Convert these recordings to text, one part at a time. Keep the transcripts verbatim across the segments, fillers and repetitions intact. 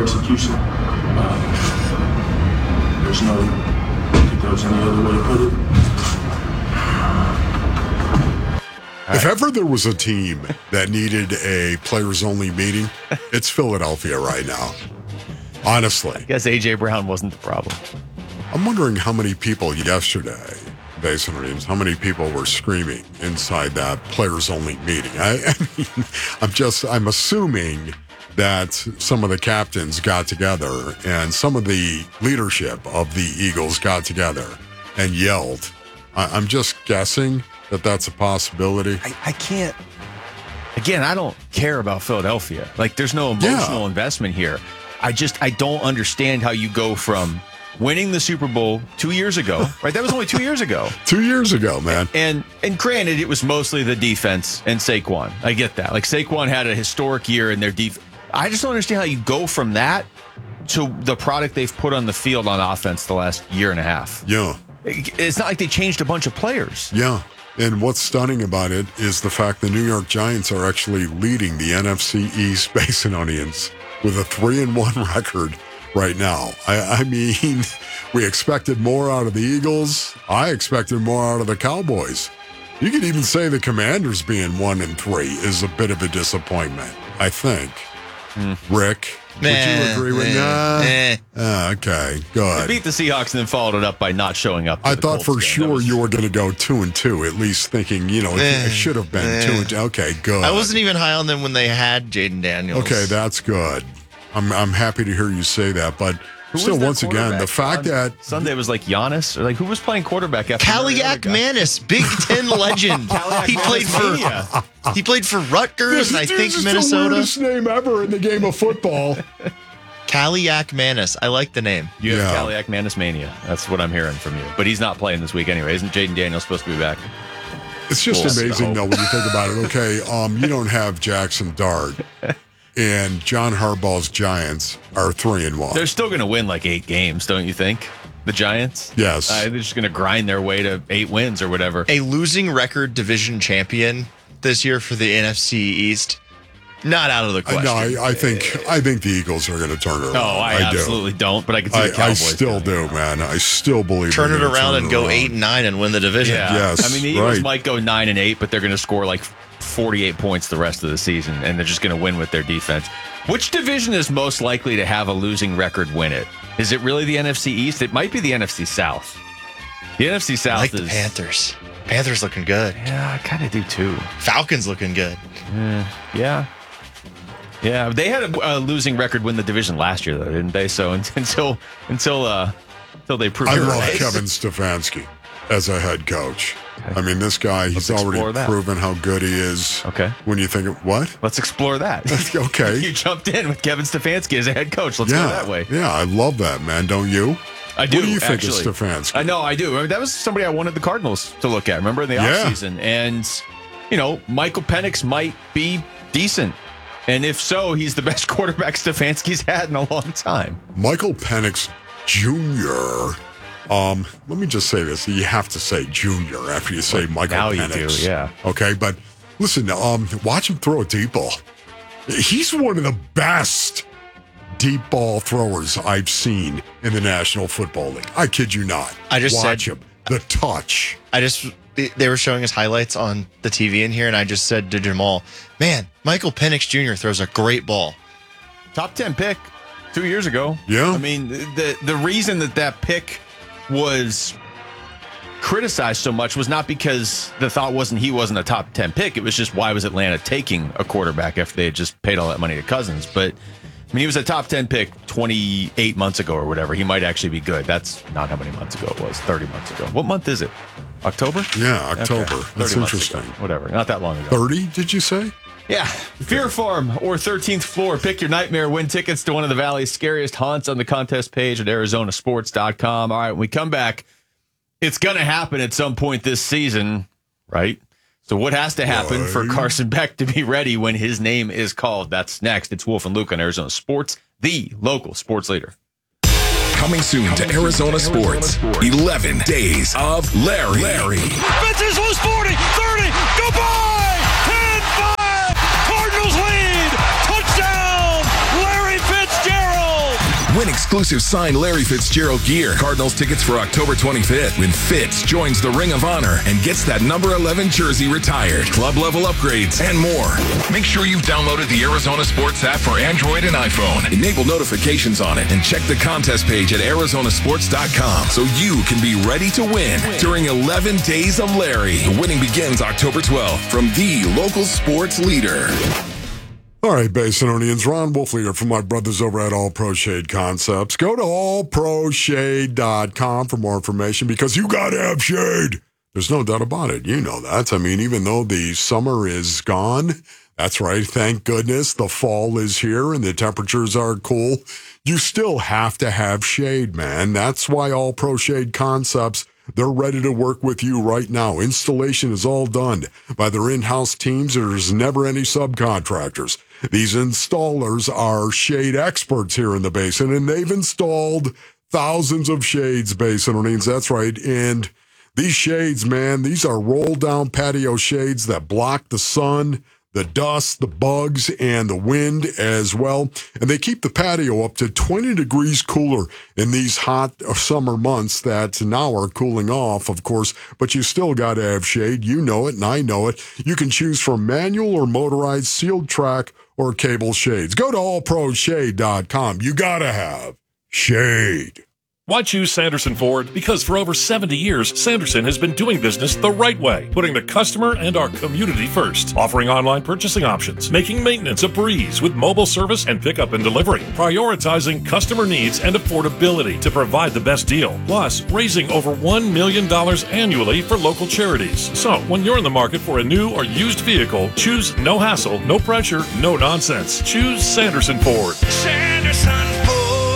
poor execution. Uh, there's no, I don't think there was any other way to put it. If ever there was a team that needed a players-only meeting, it's Philadelphia right now. Honestly. I guess A J. Brown wasn't the problem. I'm wondering how many people yesterday, Basin Reams, how many people were screaming inside that players-only meeting. I, I mean, I'm just, I'm assuming that some of the captains got together and some of the leadership of the Eagles got together and yelled. I, I'm just guessing that that's a possibility. I, I can't. Again, I don't care about Philadelphia. Like, there's no emotional Yeah. investment here. I just, I don't understand how you go from winning the Super Bowl two years ago, right? That was only two years ago. Two years ago, man. And and granted, it was mostly the defense and Saquon. I get that. Like, Saquon had a historic year in their defense. I just don't understand how you go from that to the product they've put on the field on offense the last year and a half. Yeah. It's not like they changed a bunch of players. Yeah. And what's stunning about it is the fact the New York Giants are actually leading the N F C East Basinonians with a three and one record right now. I, I mean, we expected more out of the Eagles. I expected more out of the Cowboys. You could even say the Commanders being one and three is a bit of a disappointment, I think. Mm. Rick, would you agree with that? Uh, okay, good. They beat the Seahawks and then followed it up by not showing up. I thought for sure was... you were going to go two and two, at least thinking, you know, it, it should have been eh. two and two. Okay, good. I wasn't even high on them when they had Jaden Daniels. Okay, that's good. I'm I'm happy to hear you say that, but who still, once again, the fact that Sunday was like Giannis, or like who was playing quarterback after Kaliak Manis, Big Ten legend. he played for he played for Rutgers and I think this Minnesota. This is the weirdest name ever in the game of football. Kaliak Manis. I like the name. You have Yeah. Kaliak Manis mania. That's what I'm hearing from you. But he's not playing this week anyway. Isn't Jaden Daniels supposed to be back? It's just Well, amazing, so. though, when you think about it. Okay, um, you don't have Jackson Dart, and John Harbaugh's Giants are three and one. They're still going to win like eight games, don't you think? The Giants? Yes. Uh, they're just going to grind their way to eight wins or whatever. A losing record division champion this year for the N F C East. Not out of the question. No, I, I think I think the Eagles are going to turn it around. No, I, I absolutely do. don't, but I can see I, the Cowboys. I still doing do, man. I still believe Turn they're it gonna around turn and it go around. eight and nine and win the division. Yeah. Yes, I mean, the Eagles right. might go nine and eight, but they're going to score like forty-eight points the rest of the season, and they're just going to win with their defense. Which division is most likely to have a losing record win it? Is it really the N F C East? It might be the N F C South. The N F C South I like is the Panthers. Panthers looking good. Yeah, I kind of do too. Falcons looking good. Uh, yeah. Yeah, they had a, a losing record win the division last year, though, didn't they? So until until uh, until they proved I it love right. Kevin Stefanski as a head coach. Okay. I mean, this guy, Let's he's already explore that. proven how good he is. Okay. When you think of what? Let's explore that. Okay. You jumped in with Kevin Stefanski as a head coach. Let's yeah, go that way. Yeah, I love that, man. Don't you? I do. What do you think actually. of Stefanski? I know, I do. I mean, that was somebody I wanted the Cardinals to look at, remember, in the Yeah. offseason. And, you know, Michael Penix might be decent. And if so, he's the best quarterback Stefanski's had in a long time. Michael Penix Junior Um, let me just say this. You have to say Junior after you say Michael now Penix. you do, yeah. Okay, but listen, um, watch him throw a deep ball. He's one of the best deep ball throwers I've seen in the National Football League. I kid you not. I just watch said- him. The touch. I just they were showing us highlights on the T V in here, and I just said to Jamal, "Man, Michael Penix Junior throws a great ball." Top ten pick two years ago. Yeah. I mean, the the reason that that pick was criticized so much was not because the thought wasn't he wasn't a top ten pick. It was just, why was Atlanta taking a quarterback after they had just paid all that money to Cousins? But I mean, he was a top ten pick twenty-eight months ago or whatever. He might actually be good. That's not how many months ago it was. thirty months ago. What month is it? October? Yeah, October. Okay. That's thirty months interesting. ago. Whatever. Not that long ago. thirty, did you say? Yeah. Fear Farm or thirteenth Floor. Pick your nightmare. Win tickets to one of the Valley's scariest haunts on the contest page at Arizona Sports dot com. All right, when we come back, it's going to happen at some point this season, right? So what has to happen for Carson Beck to be ready when his name is called? That's next. It's Wolf and Luke on Arizona Sports, the local sports leader. Coming soon to Arizona Sports, eleven days of Larry. Larry. Fences loose forty, thirty, goodbye! ten five, Cardinals lead! Touchdown! Larry Fitzgerald! Win exclusive signed Larry Fitzgerald gear, Cardinals tickets for October twenty-fifth, when Fitz joins the Ring of Honor and gets that number eleven jersey retired, club level upgrades, and more. Make sure you've downloaded the Arizona Sports app for Android and iPhone. Enable notifications on it and check the contest page at arizona sports dot com so you can be ready to win during eleven Days of Larry. The winning begins October twelfth from the local sports leader. All right, Basinonians, Ron Wolfley here from my brothers over at All Pro Shade Concepts. Go to all pro shade dot com for more information because you got to have shade. There's no doubt about it. You know that. I mean, even though the summer is gone, that's right, thank goodness, the fall is here and the temperatures are cool, you still have to have shade, man. That's why All Pro Shade Concepts, they're ready to work with you right now. Installation is all done by their in-house teams. There's never any subcontractors. These installers are shade experts here in the Basin, and they've installed thousands of shades, Basinonians. That's right. And these shades, man, these are roll-down patio shades that block the sun, the dust, the bugs, and the wind as well. And they keep the patio up to twenty degrees cooler in these hot summer months that now are cooling off, of course, but you still got to have shade. You know it, and I know it. You can choose from manual or motorized, sealed track, or cable shades. Go to all pro shade dot com. You got to have shade. Why choose Sanderson Ford? Because for over seventy years, Sanderson has been doing business the right way, putting the customer and our community first, offering online purchasing options, making maintenance a breeze with mobile service and pickup and delivery, prioritizing customer needs and affordability to provide the best deal, plus raising over one million dollars annually for local charities. So, when you're in the market for a new or used vehicle, choose no hassle, no pressure, no nonsense. Choose Sanderson Ford. Sanderson Ford.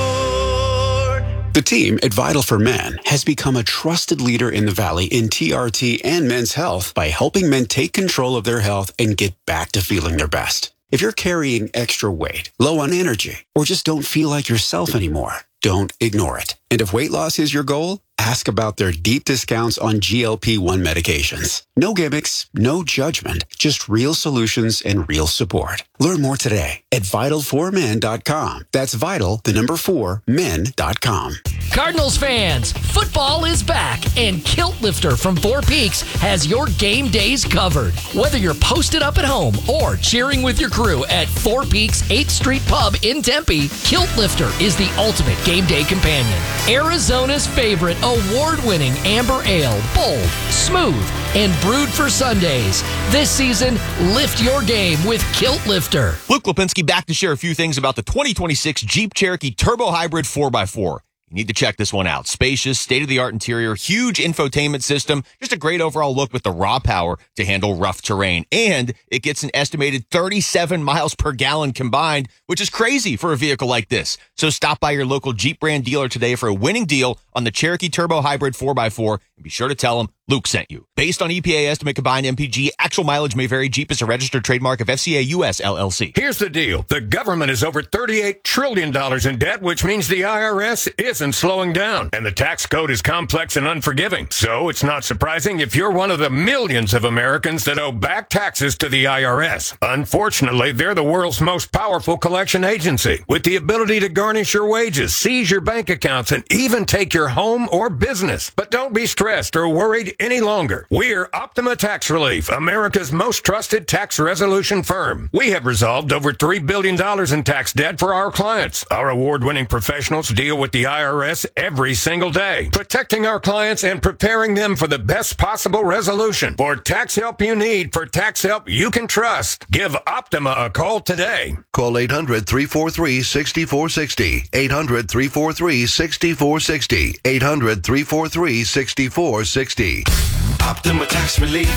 The team at Vital for Men has become a trusted leader in the Valley in T R T and men's health by helping men take control of their health and get back to feeling their best. If you're carrying extra weight, low on energy, or just don't feel like yourself anymore, don't ignore it. And if weight loss is your goal, ask about their deep discounts on G L P one medications. No gimmicks, no judgment, just real solutions and real support. Learn more today at vital for men dot com. That's vital, the number four, men dot com. Cardinals fans, football is back, and Kilt Lifter from Four Peaks has your game days covered. Whether you're posted up at home or cheering with your crew at Four Peaks eighth Street Pub in Tempe, Kilt Lifter is the ultimate game day companion. Arizona's favorite award-winning amber ale, bold, smooth, and brewed for Sundays. This season, lift your game with Kilt Lifter. Luke Lipinski back to share a few things about the twenty twenty-six Jeep Cherokee Turbo Hybrid four by four. You need to check this one out. Spacious, state-of-the-art interior, huge infotainment system, just a great overall look with the raw power to handle rough terrain. And it gets an estimated thirty-seven miles per gallon combined, which is crazy for a vehicle like this. So stop by your local Jeep brand dealer today for a winning deal on the Cherokee Turbo Hybrid four by four, and be sure to tell them Luke sent you. Based on E P A estimate combined M P G, actual mileage may vary. Jeep is a registered trademark of F C A U S L L C. Here's the deal. The government is over thirty-eight trillion dollars in debt, which means the I R S isn't slowing down. And the tax code is complex and unforgiving. So it's not surprising if you're one of the millions of Americans that owe back taxes to the I R S. Unfortunately, they're the world's most powerful collection agency, with the ability to garnish your wages, seize your bank accounts, and even take your home or business. But don't be stressed or worried any longer. We're Optima Tax Relief, America's most trusted tax resolution firm. We have resolved over three billion dollars in tax debt for our clients. Our award-winning professionals deal with the I R S every single day, protecting our clients and preparing them for the best possible resolution. For tax help you need, for tax help you can trust, give Optima a call today. Call eight hundred, three four three, six four six zero. eight hundred, three four three, six four six zero. eight hundred, three four three, six four six zero. Optima Tax Relief.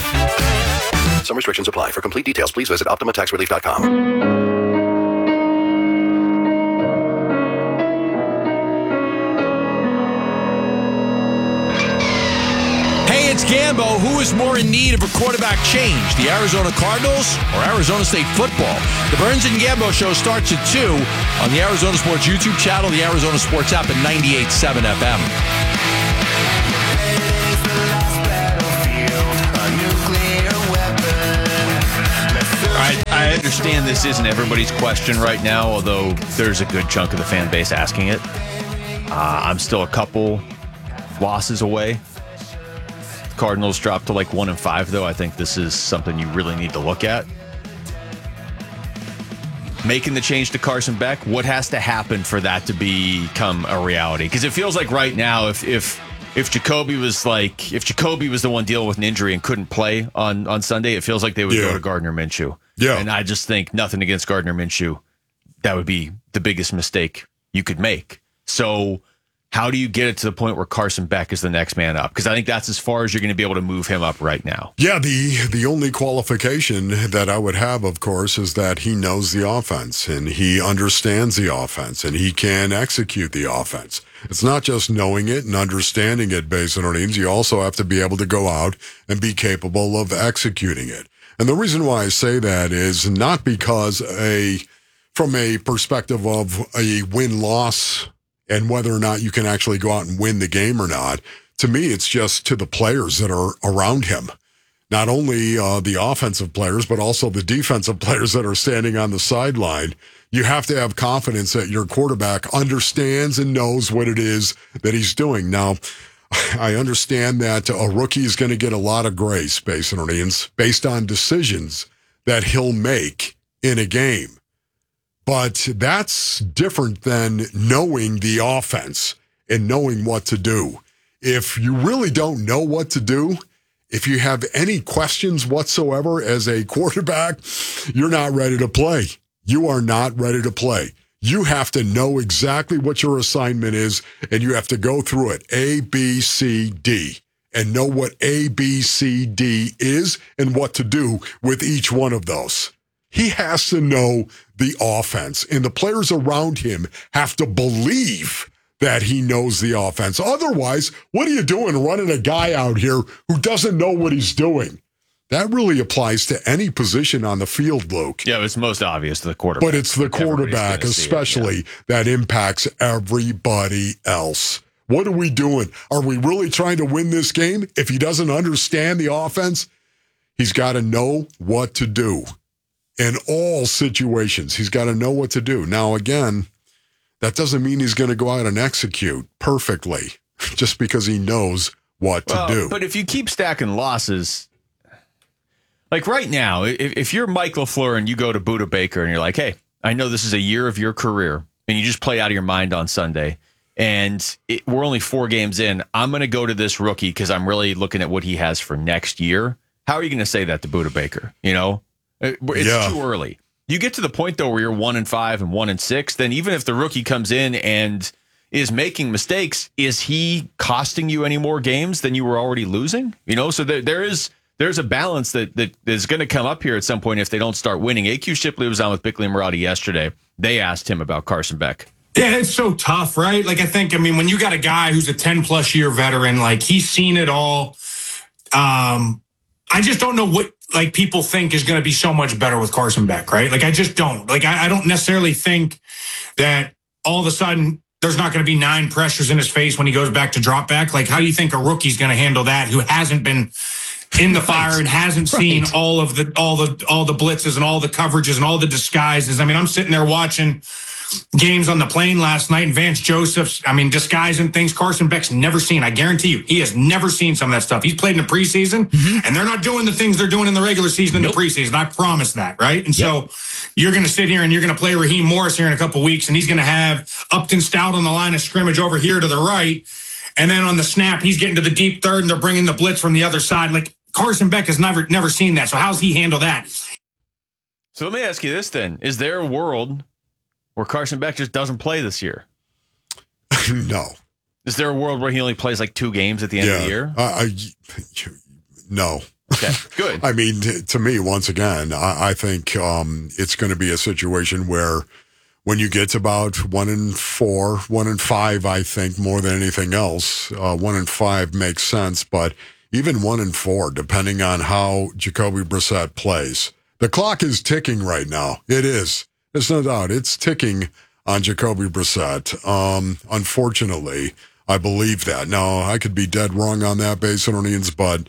Some restrictions apply. For complete details, please visit optima tax relief dot com. It's Gambo. Who is more in need of a quarterback change, the Arizona Cardinals or Arizona State football? The Burns and Gambo show starts at two on the Arizona Sports YouTube channel, the Arizona Sports app at ninety-eight point seven F M. All right, I I understand this isn't everybody's question right now, although there's a good chunk of the fan base asking it. Uh, I'm still a couple losses away. The Cardinals dropped to like one and five, though. I think this is something you really need to look at. Making the change to Carson Beck, what has to happen for that to become a reality? Because it feels like right now, if if if Jacoby was like if Jacoby was the one dealing with an injury and couldn't play on, on Sunday, it feels like they would yeah. go to Gardner Minshew. Yeah, and I just think nothing against Gardner Minshew, that would be the biggest mistake you could make. So how do you get it to the point where Carson Beck is the next man up? Because I think that's as far as you're going to be able to move him up right now. Yeah, the the only qualification that I would have, of course, is that he knows the offense and he understands the offense and he can execute the offense. It's not just knowing it and understanding it, Basin Orleans. You also have to be able to go out and be capable of executing it. And the reason why I say that is not because a from a perspective of a win-loss and whether or not you can actually go out and win the game or not. To me, it's just to the players that are around him. Not only uh, the offensive players, but also the defensive players that are standing on the sideline. You have to have confidence that your quarterback understands and knows what it is that he's doing. Now, I understand that a rookie is going to get a lot of grace, Basin Orleans, based on decisions that he'll make in a game. But that's different than knowing the offense and knowing what to do. If you really don't know what to do, if you have any questions whatsoever as a quarterback, you're not ready to play. You are not ready to play. You have to know exactly what your assignment is, and you have to go through it, A, B, C, D, and know what A, B, C, D is and what to do with each one of those. He has to know the offense, and the players around him have to believe that he knows the offense. Otherwise, what are you doing running a guy out here who doesn't know what he's doing? That really applies to any position on the field, Luke. Yeah, it's most obvious to the quarterback. But it's the quarterback, especially, it, yeah. that impacts everybody else. What are we doing? Are we really trying to win this game? If he doesn't understand the offense, he's got to know what to do. In all situations, he's got to know what to do. Now, again, that doesn't mean he's going to go out and execute perfectly just because he knows what well, to do. But if you keep stacking losses, like right now, if, if you're Mike LaFleur and you go to Budda Baker and you're like, hey, I know this is a year of your career, and you just play out of your mind on Sunday, and it, we're only four games in, I'm going to go to this rookie because I'm really looking at what he has for next year. How are you going to say that to Budda Baker? You know? It's yeah. too early. You get to the point, though, where you're one and five and one and six, then even if the rookie comes in and is making mistakes, is he costing you any more games than you were already losing? You know, so there, there is there's a balance that, that is going to come up here at some point if they don't start winning. A Q Shipley was on with Bickley and Marotti yesterday. They asked him about Carson Beck. Yeah, it's so tough, right? Like, I think, I mean, when you got a guy who's a ten-plus year veteran, like, he's seen it all. Um, I just don't know what, like, people think is going to be so much better with Carson Beck, right? Like, I just don't. Like, I, I don't necessarily think that all of a sudden there's not going to be nine pressures in his face when he goes back to drop back. Like, how do you think a rookie's going to handle that who hasn't been in the fire and hasn't right. seen all of the all the all the blitzes and all the coverages and all the disguises? I mean, I'm sitting there watching games on the plane last night, and Vance Joseph's, I mean, disguising things Carson Beck's never seen. I guarantee you, he has never seen some of that stuff. He's played in the preseason, mm-hmm. and they're not doing the things they're doing in the regular season in nope. the preseason. I promise that, right? And yep. so you're going to sit here and you're going to play Raheem Morris here in a couple weeks, and he's going to have Upton Stout on the line of scrimmage over here to the right, and then on the snap, he's getting to the deep third, and they're bringing the blitz from the other side. Like, Carson Beck has never never seen that. So how's he handle that? So let me ask you this then. Is there a world where Carson Beck just doesn't play this year? No. Is there a world where he only plays like two games at the end yeah, of the year? Uh, I, no. Okay, good. I mean, t- to me, once again, I, I think um, it's going to be a situation where when you get to about one and four, one and five, I think more than anything else, uh, one and five makes sense. But even one and four, depending on how Jacoby Brissett plays, the clock is ticking right now. It is. There's no doubt. It's ticking on Jacoby Brissett. Um, unfortunately, I believe that. Now, I could be dead wrong on that, Basin Orleans, but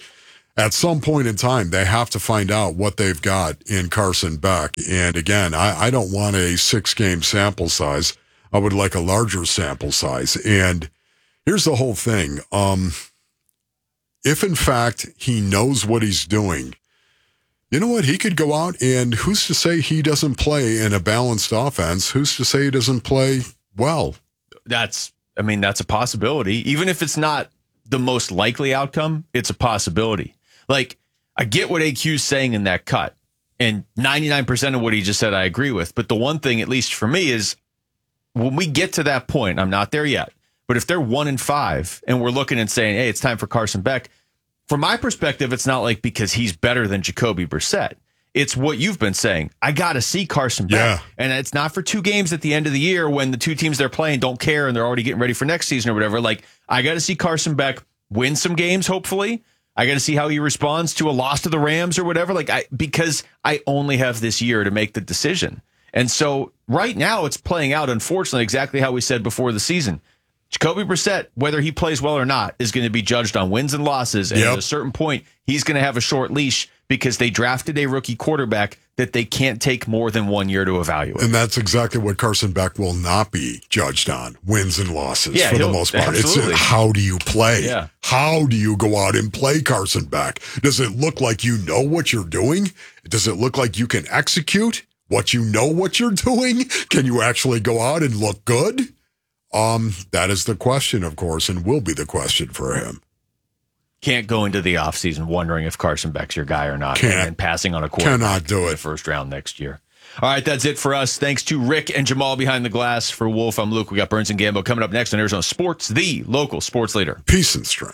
at some point in time, they have to find out what they've got in Carson Beck. And again, I, I don't want a six-game sample size. I would like a larger sample size. And here's the whole thing. Um, if, in fact, he knows what he's doing, you know what? He could go out and who's to say he doesn't play in a balanced offense? Who's to say he doesn't play well? That's, I mean, that's a possibility. Even if it's not the most likely outcome, it's a possibility. Like, I get what A Q's saying in that cut, and ninety-nine percent of what he just said I agree with. But the one thing, at least for me, is when we get to that point, I'm not there yet, but if they're one and five and we're looking and saying, hey, it's time for Carson Beck, from my perspective, it's not like because he's better than Jacoby Brissett. It's what you've been saying. I got to see Carson Beck. Yeah. And it's not for two games at the end of the year when the two teams they're playing don't care and they're already getting ready for next season or whatever. Like, I got to see Carson Beck win some games, hopefully. I got to see how he responds to a loss to the Rams or whatever. Like, I because I only have this year to make the decision. And so right now it's playing out, unfortunately, exactly how we said before the season. Jacoby Brissett, whether he plays well or not, is going to be judged on wins and losses. And yep. At a certain point, he's going to have a short leash because they drafted a rookie quarterback that they can't take more than one year to evaluate. And that's exactly what Carson Beck will not be judged on, wins and losses yeah, for the most part. Absolutely. It's how do you play? Yeah. How do you go out and play Carson Beck? Does it look like you know what you're doing? Does it look like you can execute what you know what you're doing? Can you actually go out and look good? Um, that is the question, of course, and will be the question for him. Can't go into the offseason wondering if Carson Beck's your guy or not. Can't. And passing on a quarterback Cannot do in it. the first round next year. All right, that's it for us. Thanks to Rick and Jamal behind the glass. For Wolf, I'm Luke. We got Burns and Gambo coming up next on Arizona Sports, the local sports leader. Peace and strength.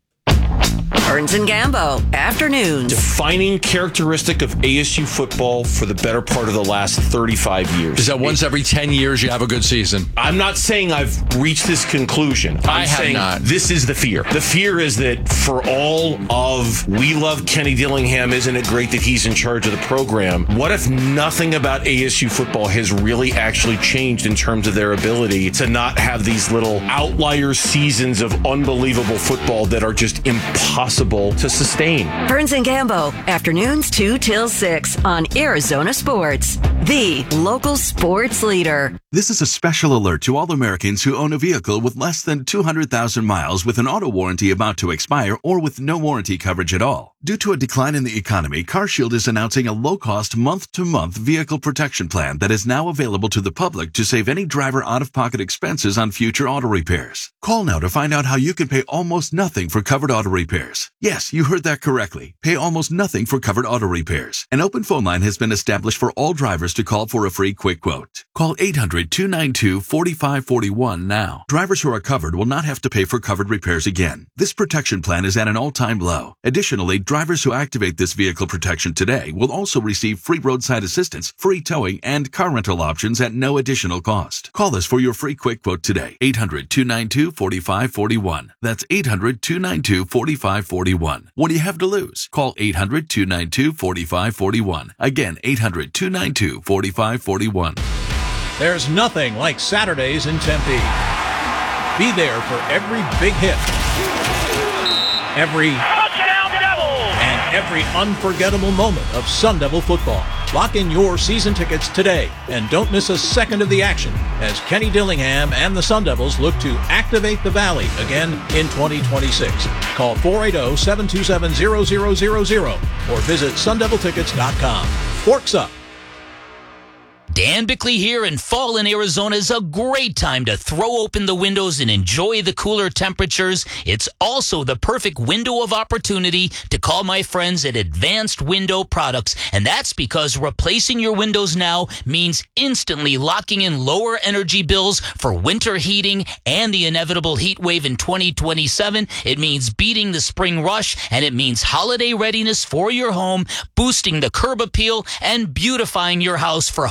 Burns and Gambo, afternoons. Defining characteristic of A S U football for the better part of the last thirty-five years. Is that once every ten years you have a good season? I'm not saying I've reached this conclusion. I'm I have saying not. This is the fear. The fear is that for all of we love Kenny Dillingham, isn't it great that he's in charge of the program? What if nothing about A S U football has really actually changed in terms of their ability to not have these little outlier seasons of unbelievable football that are just impossible to sustain? Burns and Gambo, afternoons two till six on Arizona Sports, the local sports leader. This is a special alert to all Americans who own a vehicle with less than two hundred thousand miles with an auto warranty about to expire or with no warranty coverage at all. Due to a decline in the economy, CarShield is announcing a low-cost month-to-month vehicle protection plan that is now available to the public to save any driver out-of-pocket expenses on future auto repairs. Call now to find out how you can pay almost nothing for covered auto repairs. Yes, you heard that correctly. Pay almost nothing for covered auto repairs. An open phone line has been established for all drivers to call for a free quick quote. Call eight hundred, two nine two, four five four one now. Drivers who are covered will not have to pay for covered repairs again. This protection plan is at an all-time low. Additionally, drivers who activate this vehicle protection today will also receive free roadside assistance, free towing, and car rental options at no additional cost. Call us for your free quick quote today. eight hundred, two nine two, four five four one. That's eight hundred, two nine two, four five four one. What do you have to lose? Call eight hundred, two nine two, four five four one. Again, eight hundred, two nine two, four five four one. There's nothing like Saturdays in Tempe. Be there for every big hit, every touchdown Devils, and every unforgettable moment of Sun Devil football. Lock in your season tickets today and don't miss a second of the action as Kenny Dillingham and the Sun Devils look to activate the Valley again in twenty twenty-six. Call four eight zero, seven two seven, zero zero zero zero or visit sun devil tickets dot com. Forks up. Dan Bickley here, and fall in Arizona is a great time to throw open the windows and enjoy the cooler temperatures. It's also the perfect window of opportunity to call my friends at Advanced Window Products, and that's because replacing your windows now means instantly locking in lower energy bills for winter heating and the inevitable heat wave in twenty twenty-seven. It means beating the spring rush, and it means holiday readiness for your home, boosting the curb appeal, and beautifying your house for hosting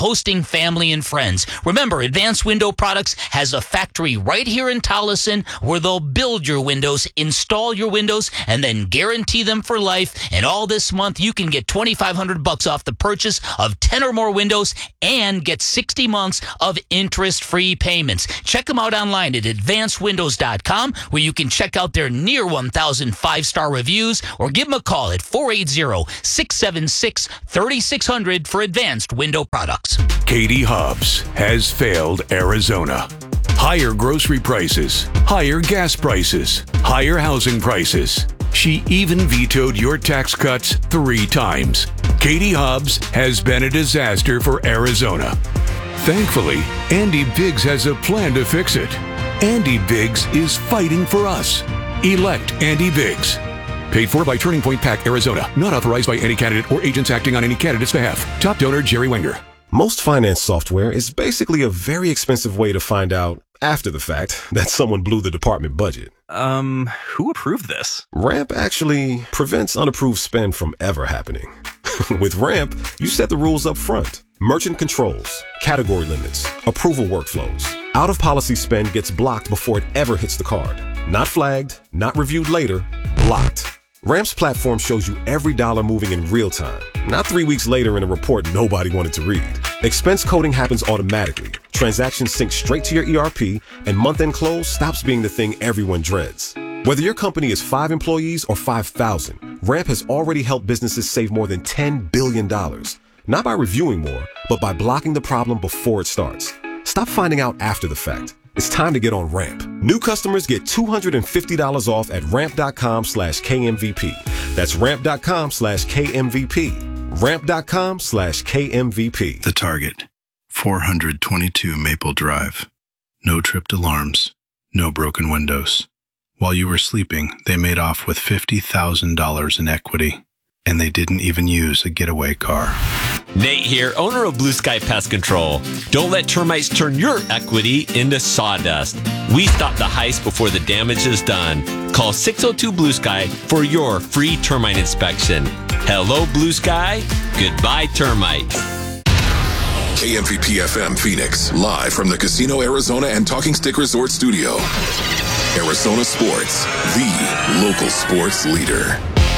family and friends. Remember, Advanced Window Products has a factory right here in Tolleson where they'll build your windows, install your windows, and then guarantee them for life. And all this month, you can get twenty-five hundred bucks off the purchase of ten or more windows and get sixty months of interest-free payments. Check them out online at advanced windows dot com, where you can check out their near one thousand five-star reviews, or give them a call at four eight zero, six seven six, three six zero zero for Advanced Window Products. Katie Hobbs has failed Arizona. Higher grocery prices, higher gas prices, higher housing prices. She even vetoed your tax cuts three times. Katie Hobbs has been a disaster for Arizona. Thankfully, Andy Biggs has a plan to fix it. Andy Biggs is fighting for us. Elect Andy Biggs. Paid for by Turning Point PAC, Arizona. Not authorized by any candidate or agents acting on any candidate's behalf. Top donor, Jerry Wenger. Most finance software is basically a very expensive way to find out, after the fact, that someone blew the department budget. Um, who approved this? Ramp actually prevents unapproved spend from ever happening. With Ramp, you set the rules up front. Merchant controls, category limits, approval workflows. Out-of-policy spend gets blocked before it ever hits the card. Not flagged, not reviewed later, blocked. Ramp's platform shows you every dollar moving in real time, not three weeks later in a report nobody wanted to read. Expense coding happens automatically. Transactions sync straight to your E R P, and month-end close stops being the thing everyone dreads. Whether your company is five employees or five thousand, Ramp has already helped businesses save more than ten billion dollars. Not by reviewing more, but by blocking the problem before it starts. Stop finding out after the fact. It's time to get on Ramp. New customers get two hundred fifty dollars off at ramp.com slash KMVP. That's ramp.com slash KMVP. Ramp.com slash KMVP. The Target, four twenty-two Maple Drive. No tripped alarms, no broken windows. While you were sleeping, they made off with fifty thousand dollars in equity, and they didn't even use a getaway car. Nate here, owner of Blue Sky Pest Control. Don't let termites turn your equity into sawdust. We stop the heist before the damage is done. Call six oh two Blue Sky for your free termite inspection. Hello, Blue Sky. Goodbye, termites. K M V P F M Phoenix, live from the Casino Arizona and Talking Stick Resort Studio. Arizona Sports, the local sports leader.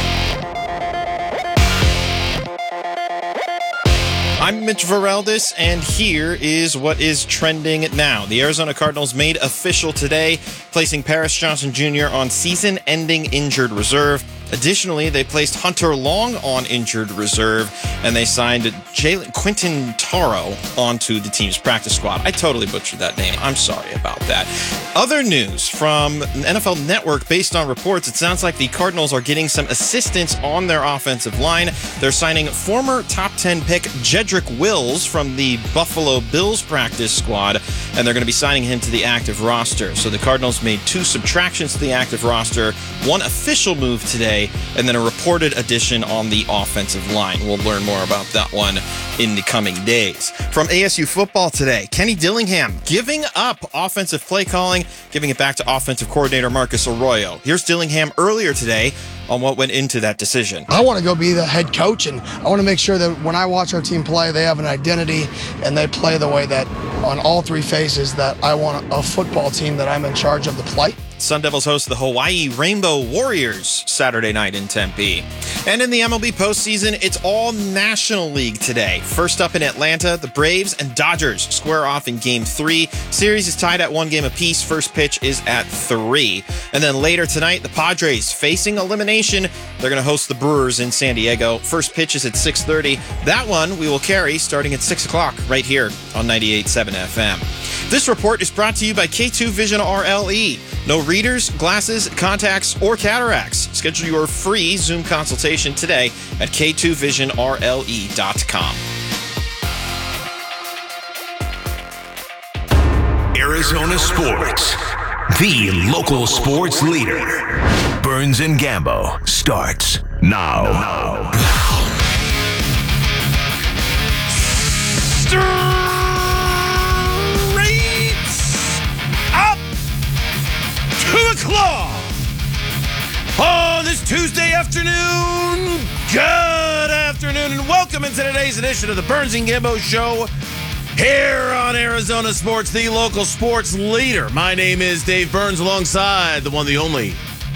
I'm Mitch Vareldis, and here is what is trending now. The Arizona Cardinals made official today, placing Paris Johnson Junior on season-ending injured reserve. Additionally, they placed Hunter Long on injured reserve, and they signed Jalen Quinton Taro onto the team's practice squad. I totally butchered that name. I'm sorry about that. Other news from N F L Network, based on reports, it sounds like the Cardinals are getting some assistance on their offensive line. They're signing former top ten pick Jedrick Wills from the Buffalo Bills practice squad, and they're going to be signing him to the active roster. So the Cardinals made two subtractions to the active roster, one official move today, and then a reported addition on the offensive line. We'll learn more about that one in the coming days. From A S U football today, Kenny Dillingham giving up offensive play calling, giving it back to offensive coordinator Marcus Arroyo. Here's Dillingham earlier today on what went into that decision. I want to go be the head coach, and I want to make sure that when I watch our team play, they have an identity and they play the way that on all three phases that I want a football team that I'm in charge of the play. Sun Devils host the Hawaii Rainbow Warriors Saturday night in Tempe. And in the M L B postseason, it's all National League today. First up in Atlanta, the Braves and Dodgers square off in Game three. Series is tied at one game apiece. First pitch is at three. And then later tonight, the Padres facing elimination. They're going to host the Brewers in San Diego. First pitch is at six thirty. That one we will carry starting at six o'clock right here on ninety-eight point seven F M. This report is brought to you by K two Vision R L E. No readers, glasses, contacts, or cataracts. Schedule your free Zoom consultation today at K two vision R L E dot com. Arizona Sports, the local sports leader. Burns and Gambo starts now. now. Straight up to the claw on this Tuesday afternoon. Good afternoon and welcome into today's edition of the Burns and Gambo Show. Here on Arizona Sports, the local sports leader. My name is Dave Burns, alongside the one, the only,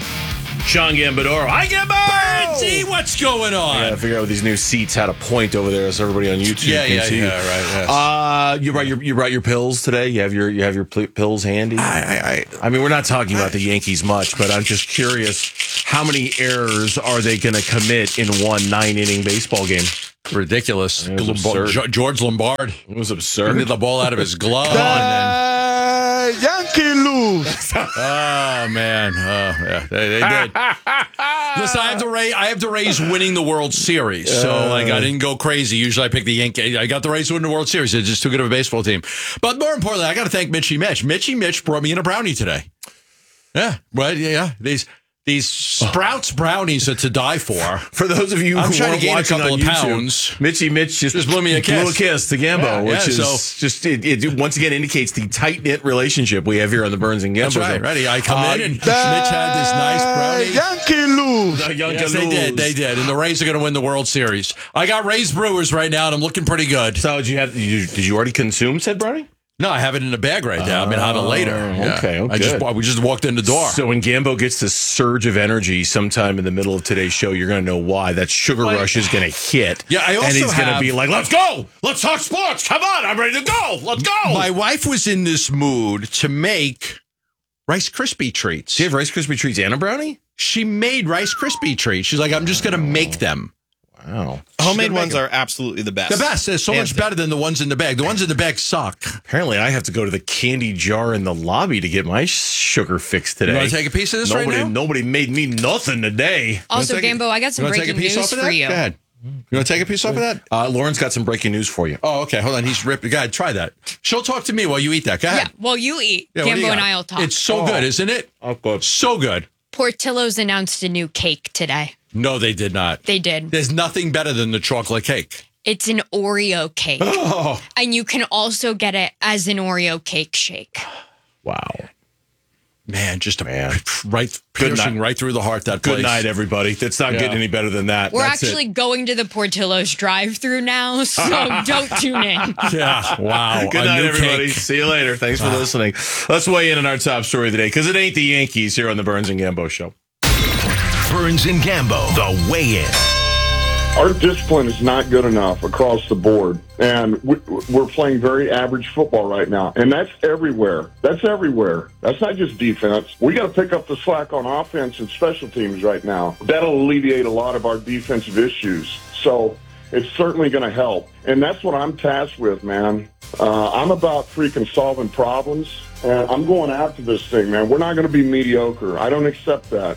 Sean Gambadoro. Hi, Gambo! See what's going on? I gotta figure out with these new seats how to point over there so everybody on YouTube Yeah, can yeah, see. yeah, right, yes. Uh, you brought your you brought your pills today. You have your you have your pl- pills handy. I, I I I mean, we're not talking about the Yankees much, but I'm just curious, how many errors are they going to commit in one nine inning baseball game? Ridiculous. It was Lombar- absurd. Jo- George Lombard. It was absurd. He hit the ball out of his glove. and then, Yankee lose. oh man, oh yeah, they, they did. Listen, I have the Rays. I have the Rays winning the World Series, so like I didn't go crazy. Usually, I pick the Yankees. I got the Rays winning the World Series. They're just too good of a baseball team. But more importantly, I got to thank Mitchy Mitch. Mitchy Mitch brought me in a brownie today. Yeah, well, yeah, these. These Sprouts brownies are to die for. For those of you I'm who trying weren't to gain a watching couple on of YouTube, pounds. Mitchy Mitch just, Just blew me a kiss. Blew a kiss to Gambo, Yeah, which yeah, is so- just it, it once again indicates the tight knit relationship we have here on the Burns and Gambo That's right. show. Ready? I come Uh, in and Mitch had this nice brownie. Yankee lose. The Yankee Yes, they lose. did. They did. And the Rays are going to win the World Series. I got Rays Brewers right now, and I'm looking pretty good. So did you have? Did you, did you already consume said brownie? No, I have it in a bag right now. I'm going to have it later. Yeah. Okay, okay. I just we just walked in the door. So when Gambo gets this surge of energy sometime in the middle of today's show, you're going to know why. That sugar rush is going to hit. Yeah, I also and he's going to have- be like, "Let's go, let's talk sports. Come on, I'm ready to go. Let's go." My wife was in this mood to make Rice Krispie treats. Do you have Rice Krispie treats and a brownie? She made Rice Krispie treats. She's like, I'm just going to make them. Wow. Homemade ones are absolutely the best. The best. They're so Hands much down. better than the ones in the bag. The ones in the bag suck. Apparently, I have to go to the candy jar in the lobby to get my sugar fix today. You want to take a piece of this nobody, right now? Nobody made me nothing today. Also, take a- Gambo, I got some You wanna take a breaking piece news off of for that? you. Go ahead. You want to take a piece off of that? Uh, Lauren's got some breaking news for you. Oh, okay. Hold on. He's ripped. Go ahead. Try that. She'll talk to me while you eat that. Go Yeah, ahead. well, you eat. Yeah, what do you Gambo and got? I will talk. It's so good, isn't it? Oh, good. So good. Portillo's announced a new cake today. No, they did not. They did. There's nothing better than the chocolate cake. It's an Oreo cake. Oh, And you can also get it as an Oreo cake shake. Wow. man, just a Man. right Good piercing night. right through the heart. That Good place. night, everybody. That's not Yeah. getting any better than that. We're That's actually it. going to the Portillo's drive-through now, so don't tune in. Yeah. Wow. Good A night, new everybody. cake. See you later. Thanks for listening. Let's weigh in on our top story of the day, because it ain't the Yankees here on the Burns and Gambo Show. Burns and Gambo, the weigh-in. Our discipline is not good enough across the board, and we, we're playing very average football right now, and that's everywhere. That's everywhere. That's not just defense. We got to pick up the slack on offense and special teams right now. That'll alleviate a lot of our defensive issues, so it's certainly going to help, and that's what I'm tasked with, man. Uh, I'm about freaking solving problems, and I'm going after this thing, man. We're not going to be mediocre. I don't accept that.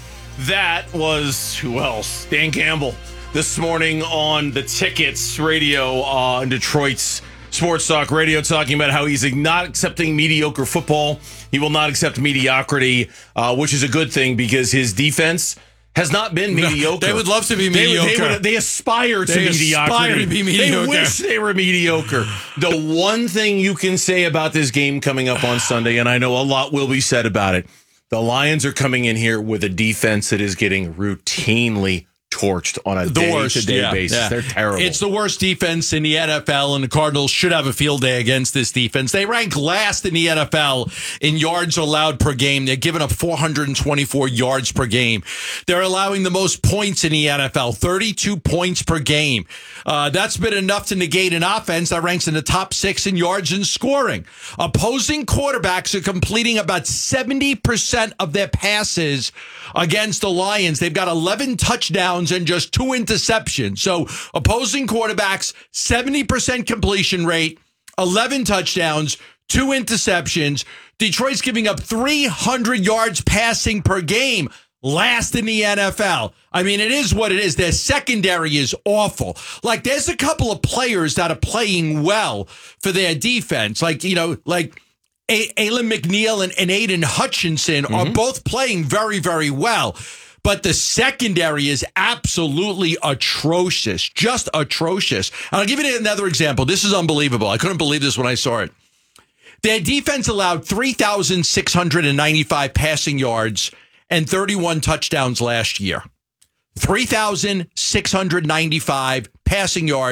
That was, who else? Dan Campbell. This morning on the Tickets radio uh, in Detroit's Sports Talk Radio, talking about how he's not accepting mediocre football. He will not accept mediocrity, uh, which is a good thing because his defense has not been mediocre. They would love to be They- mediocre. They, would, they aspire to They mediocrity. aspire to be mediocre. They wish they were mediocre. The one thing you can say about this game coming up on Sunday, and I know a lot will be said about it, the Lions are coming in here with a defense that is getting routinely torched on a The worst, day-to-day yeah, basis. yeah. They're terrible. It's the worst defense in the N F L, and the Cardinals should have a field day against this defense. They rank last in the N F L in yards allowed per game. They're giving up four hundred twenty-four yards per game. They're allowing the most points in the N F L, thirty-two points per game. Uh, that's been enough to negate an offense that ranks in the top six in yards and scoring. Opposing quarterbacks are completing about seventy percent of their passes against the Lions. They've got eleven touchdowns and just two interceptions. So opposing quarterbacks, seventy percent completion rate, eleven touchdowns, two interceptions. Detroit's giving up three hundred yards passing per game. Last in the N F L. I mean, it is what it is. Their secondary is awful. Like, there's a couple of players that are playing well for their defense. Like, you know, like a- Alan McNeil and, and Aiden Hutchinson mm-hmm. are both playing very, very well. But the secondary is absolutely atrocious, just atrocious. And I'll give you another example. This is unbelievable. I couldn't believe this when I saw it. Their defense allowed three thousand six hundred ninety-five passing yards and thirty-one touchdowns last year. three thousand six hundred ninety-five passing yards,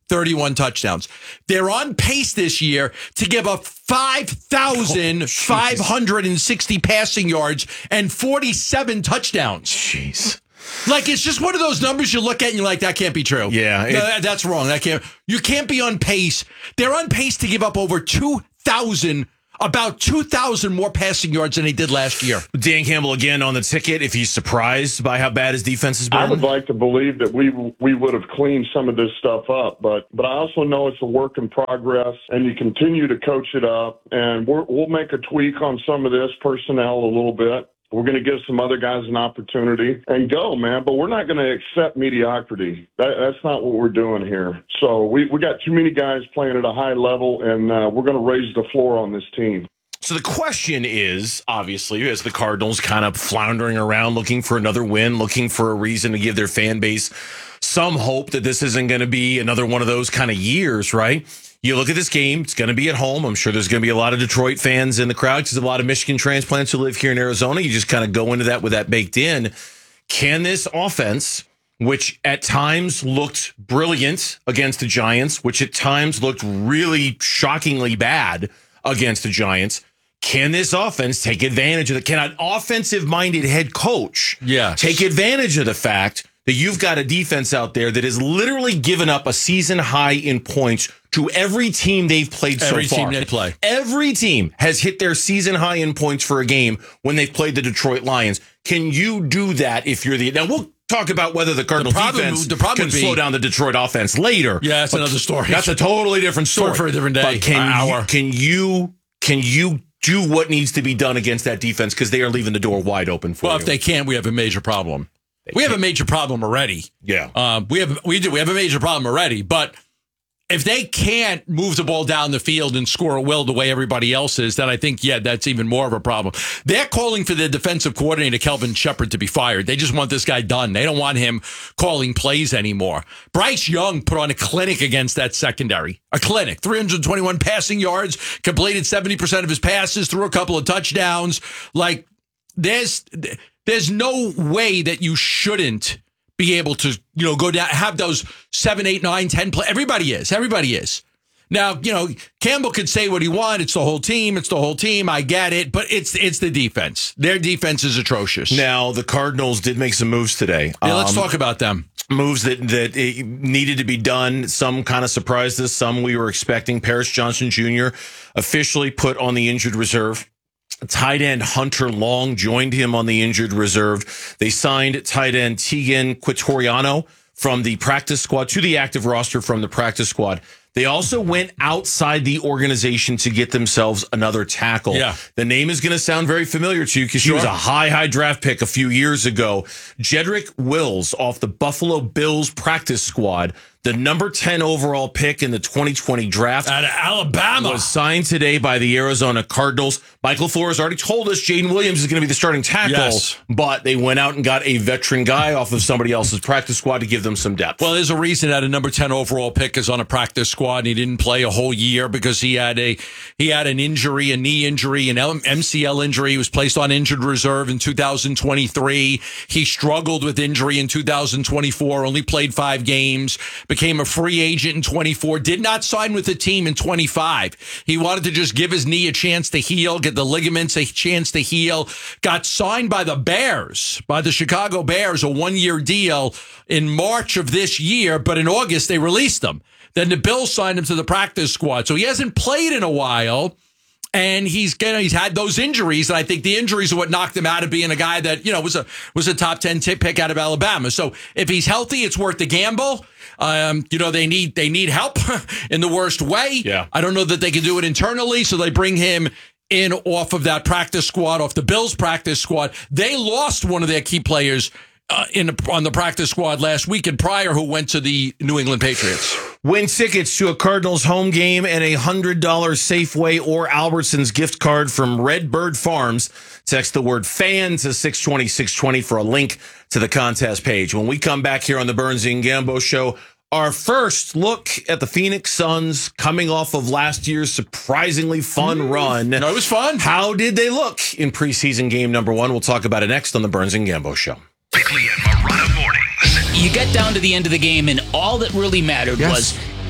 thirty-one touchdowns. They're on pace this year to give up five thousand five hundred sixty passing yards and forty-seven touchdowns. Jeez. Like, it's just one of those numbers you look at and you're like, that can't be true. Yeah. It, no, that, that's wrong. That can't. You can't be on pace. They're on pace to give up over two thousand, about two thousand more passing yards than they did last year. Dan Campbell again on the ticket. If he's surprised by how bad his defense has been. I would like to believe that we we would have cleaned some of this stuff up, but but I also know it's a work in progress, and you continue to coach it up, and we're, we'll make a tweak on some of this personnel a little bit. We're going to give some other guys an opportunity and go, man. But we're not going to accept mediocrity. That, that's not what we're doing here. So we, we got too many guys playing at a high level, and uh, we're going to raise the floor on this team. So the question is, obviously, as the Cardinals kind of floundering around looking for another win, looking for a reason to give their fan base some hope that this isn't going to be another one of those kind of years, right? You look at this game, it's going to be at home. I'm sure there's going to be a lot of Detroit fans in the crowd because there's a lot of Michigan transplants who live here in Arizona. You just kind of go into that with that baked in. Can this offense, which at times looked brilliant against the Giants, which at times looked really shockingly bad against the Giants, can this offense take advantage of it? Can an offensive-minded head coach yes. take advantage of the fact that you've got a defense out there that has literally given up a season high in points to every team they've played every so far? Every team they play. Every team has hit their season high in points for a game when they've played the Detroit Lions. Can you do that if you're the... Now, we'll talk about whether the Cardinals the problem, defense the problem can be, slow down the Detroit offense later. Yeah, that's another story. That's a totally different story. For a different day. But can hour. You, can you... Can you do what needs to be done against that defense because they are leaving the door wide open for well, you? Well, if they can't, we have a major problem. They we can't. have a major problem already. Yeah. Um, we have we do we have a major problem already, but if they can't move the ball down the field and score a will the way everybody else is, then I think, yeah, that's even more of a problem. They're calling for their defensive coordinator, Kelvin Shepard, to be fired. They just want this guy done. They don't want him calling plays anymore. Bryce Young put on a clinic against that secondary. A clinic. three hundred twenty-one passing yards, completed seventy percent of his passes, threw a couple of touchdowns. Like, there's there's no way that you shouldn't be able to, you know, go down, have those seven, eight, nine, ten play. Everybody is. Everybody is. Now, you know, Campbell could say what he wants. It's the whole team. It's the whole team. I get it. But it's it's the defense. Their defense is atrocious. Now, the Cardinals did make some moves today. Yeah, let's um, talk about them. Moves that, that it needed to be done. Some kind of surprised us. Some we were expecting. Paris Johnson Junior officially put on the injured reserve. Tight end Hunter Long joined him on the injured reserve. They signed tight end Tegan Quitoriano from the practice squad to the active roster from the practice squad. They also went outside the organization to get themselves another tackle. Yeah. The name is going to sound very familiar to you because Sure. she was a high, high draft pick a few years ago. Jedrick Wills off the Buffalo Bills practice squad, the number ten overall pick in the twenty twenty draft. Out of Alabama. Was signed today by the Arizona Cardinals. Michael Flores already told us Jaden Williams is going to be the starting tackle, Yes. but they went out and got a veteran guy off of somebody else's practice squad to give them some depth. Well, there's a reason that a number ten overall pick is on a practice squad and he didn't play a whole year because he had a he had an injury, a knee injury, an M C L injury. He was placed on injured reserve in two thousand twenty-three. He struggled with injury in two thousand twenty-four, only played five games, became a free agent in twenty-four, did not sign with the team in twenty-five. He wanted to just give his knee a chance to heal, get the ligaments a chance to heal. Got signed by the Bears, by the Chicago Bears, a one-year deal in March of this year, but in August they released him. Then the Bills signed him to the practice squad. So he hasn't played in a while. And he's getting, he's had those injuries, and I think the injuries are what knocked him out of being a guy that, you know, was a was a top ten tip pick out of Alabama. So if he's healthy, it's worth the gamble. Um, you know, they need they need help in the worst way. Yeah. I don't know that they can do it internally, so they bring him in off of that practice squad, off the Bills practice squad. They lost one of their key players uh, in on the practice squad last week and prior, who went to the New England Patriots. Win tickets to a Cardinals home game and a one hundred dollars Safeway or Albertsons gift card from Redbird Farms. Text the word FAN to six twenty, six twenty for a link to the contest page. When we come back here on the Burns and Gambo Show, our first look at the Phoenix Suns coming off of last year's surprisingly fun mm. run. No, it was fun. How did they look in preseason game number one? We'll talk about it next on the Burns and Gambo Show. Bickley and Marotta mornings. You get down to the end of the game, and all that really mattered Yes. was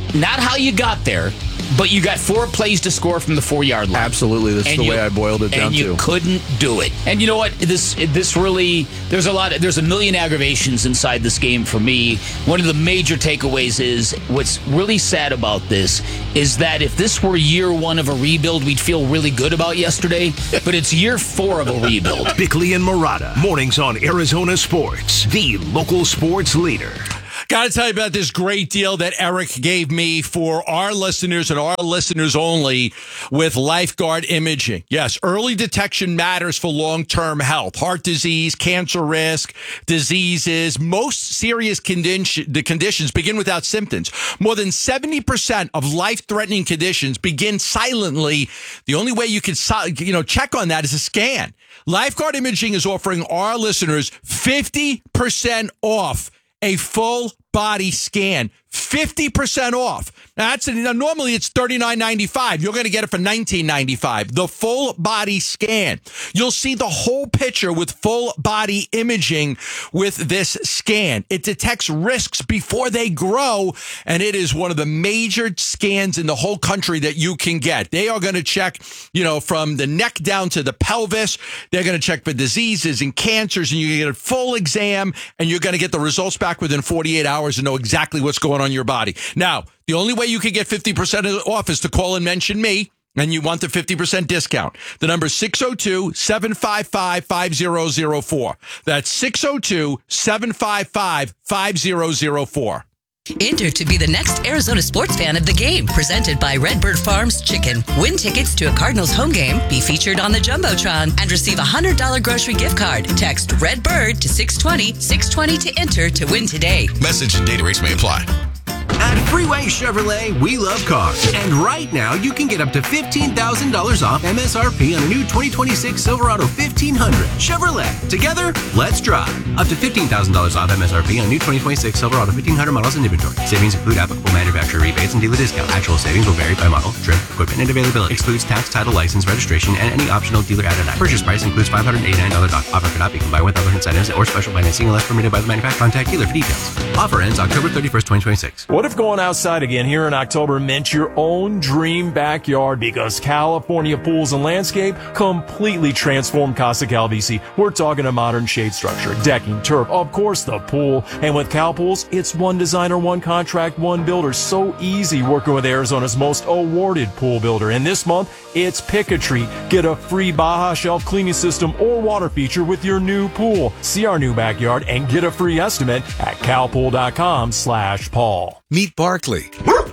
not how you got there, but you got four plays to score from the four-yard line. Absolutely. That's And the you- way I boiled it down and you to. couldn't do it. And you know what? This this really there's a lot of, there's a million aggravations inside this game for me. One of the major takeaways is what's really sad about this is that if this were year one of a rebuild, we'd feel really good about yesterday. But it's year four of a rebuild. Bickley and Murata, mornings on Arizona Sports, the local sports leader. Got to tell you about this great deal that Eric gave me for our listeners and our listeners only with Lifeguard Imaging. Yes, early detection matters for long-term health. Heart disease, cancer risk, diseases, most serious condition, the conditions begin without symptoms. More than seventy percent of life-threatening conditions begin silently. The only way you can you know, check on that is a scan. Lifeguard Imaging is offering our listeners fifty percent off a full body scan. fifty percent off. Now, that's now, normally it's thirty-nine ninety-five. You're going to get it for nineteen ninety-five. The full body scan. You'll see the whole picture with full body imaging with this scan. It detects risks before they grow, and it is one of the major scans in the whole country that you can get. They are going to check, you know, from the neck down to the pelvis. They're going to check for diseases and cancers, and you get a full exam, and you're going to get the results back within forty-eight hours and know exactly what's going on in your body. Now, the only way you can get fifty percent off is to call and mention me, and you want the fifty percent discount. The number is six oh two, seven five five, five oh oh four. That's six oh two, seven five five, five oh oh four. Enter to be the next Arizona sports fan of the game, presented by Redbird Farms Chicken. Win tickets to a Cardinals home game, be featured on the Jumbotron, and receive a one hundred dollars grocery gift card. Text Redbird to six twenty, six twenty to enter to win today. Message and data rates may apply. At Freeway Chevrolet, we love cars. And right now, you can get up to fifteen thousand dollars off M S R P on a new twenty twenty-six Silverado fifteen hundred. Chevrolet. Together, let's drive. Up to fifteen thousand dollars off M S R P on new twenty twenty-six Silverado fifteen hundred models in inventory. Savings include applicable manufacturer rebates and dealer discount. Actual savings will vary by model, trim, equipment, and availability. Excludes tax, title, license, registration, and any optional dealer added on. Purchase price includes five hundred eighty-nine dollars doc. Offer cannot be combined with other incentives or special financing unless permitted by the manufacturer. Contact dealer for details. Offer ends October thirty-first, twenty twenty-six. What if going outside again here in October meant your own dream backyard? Because California Pools and Landscape completely transformed Casa Calvisi. We're talking a modern shade structure, decking, turf, of course the pool. And with Cal Pools, it's one designer, one contract, one builder. So easy working with Arizona's most awarded pool builder. And this month, it's Pick a Treat. Get a free Baja shelf cleaning system or water feature with your new pool. See our new backyard and get a free estimate at calpool.com slash Paul. Meet Barkley.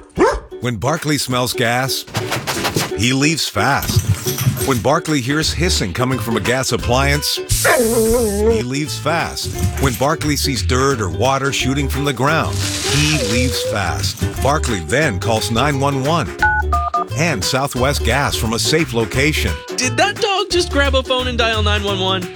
When Barkley smells gas, he leaves fast. When Barkley hears hissing coming from a gas appliance, he leaves fast. When Barkley sees dirt or water shooting from the ground, he leaves fast. Barkley then calls nine one one and Southwest Gas from a safe location. Did that dog just grab a phone and dial nine one one?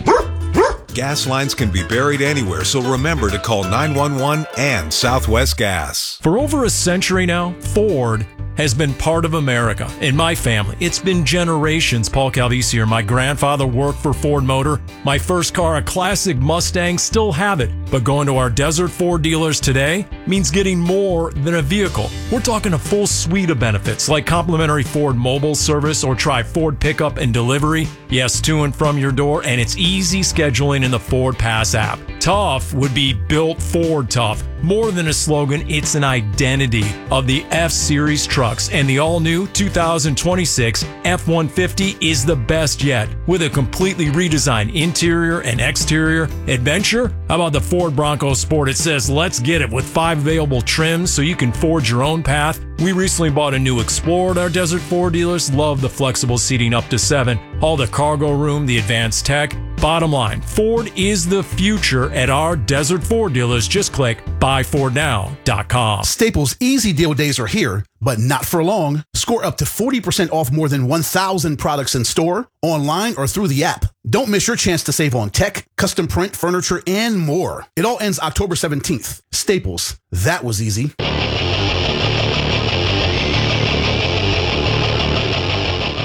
Gas lines can be buried anywhere, so remember to call nine one one and Southwest Gas. For over a century now, Ford has been part of America. In my family, it's been generations. Paul Calvisi here. My grandfather worked for Ford Motor. My first car, a classic Mustang, still have it. But going to our Desert Ford dealers today means getting more than a vehicle. We're talking a full suite of benefits like complimentary Ford mobile service or try Ford pickup and delivery. Yes, to and from your door, and it's easy scheduling in the Ford Pass app. Tough would be built Ford tough. More than a slogan, it's an identity of the F-Series trucks, and the all-new two thousand twenty-six F one fifty is the best yet. With a completely redesigned interior and exterior adventure, how about the Ford Bronco Sport? It says, let's get it, with five available trims so you can forge your own path. We recently bought a new Explorer at our Desert Ford dealers. Love the flexible seating up to seven. All the cargo room, the advanced tech. Bottom line, Ford is the future at our Desert Ford dealers. Just click buy ford now dot com. Staples Easy Deal days are here, but not for long. Score up to forty percent off more than one thousand products in store, online, or through the app. Don't miss your chance to save on tech, custom print, furniture, and more. It all ends October seventeenth. Staples, that was easy.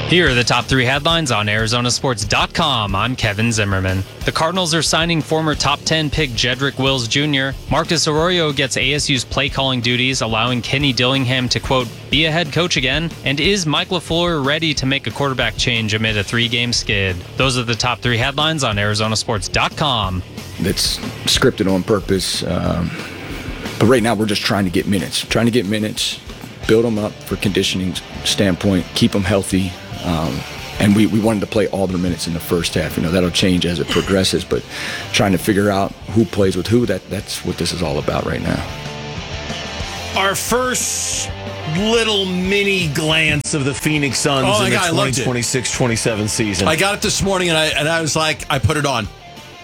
Here are the top three headlines on Arizona Sports dot com. I'm Kevin Zimmerman. The Cardinals are signing former top ten pick Jedrick Wills Junior Marcus Arroyo gets A S U's play calling duties, allowing Kenny Dillingham to, quote, be a head coach again. And is Mike LaFleur ready to make a quarterback change amid a three-game skid? Those are the top three headlines on Arizona Sports dot com. It's scripted on purpose. Um, but right now we're just trying to get minutes. Trying to get minutes, build them up for conditioning standpoint, keep them healthy. Um, and we, we wanted to play all their minutes in the first half. You know, that'll change as it progresses, but trying to figure out who plays with who, that that's what this is all about right now. Our first little mini glance of the Phoenix Suns oh in the God, twenty twenty-six twenty-seven season. I got it this morning, and I and I was like, I put it on.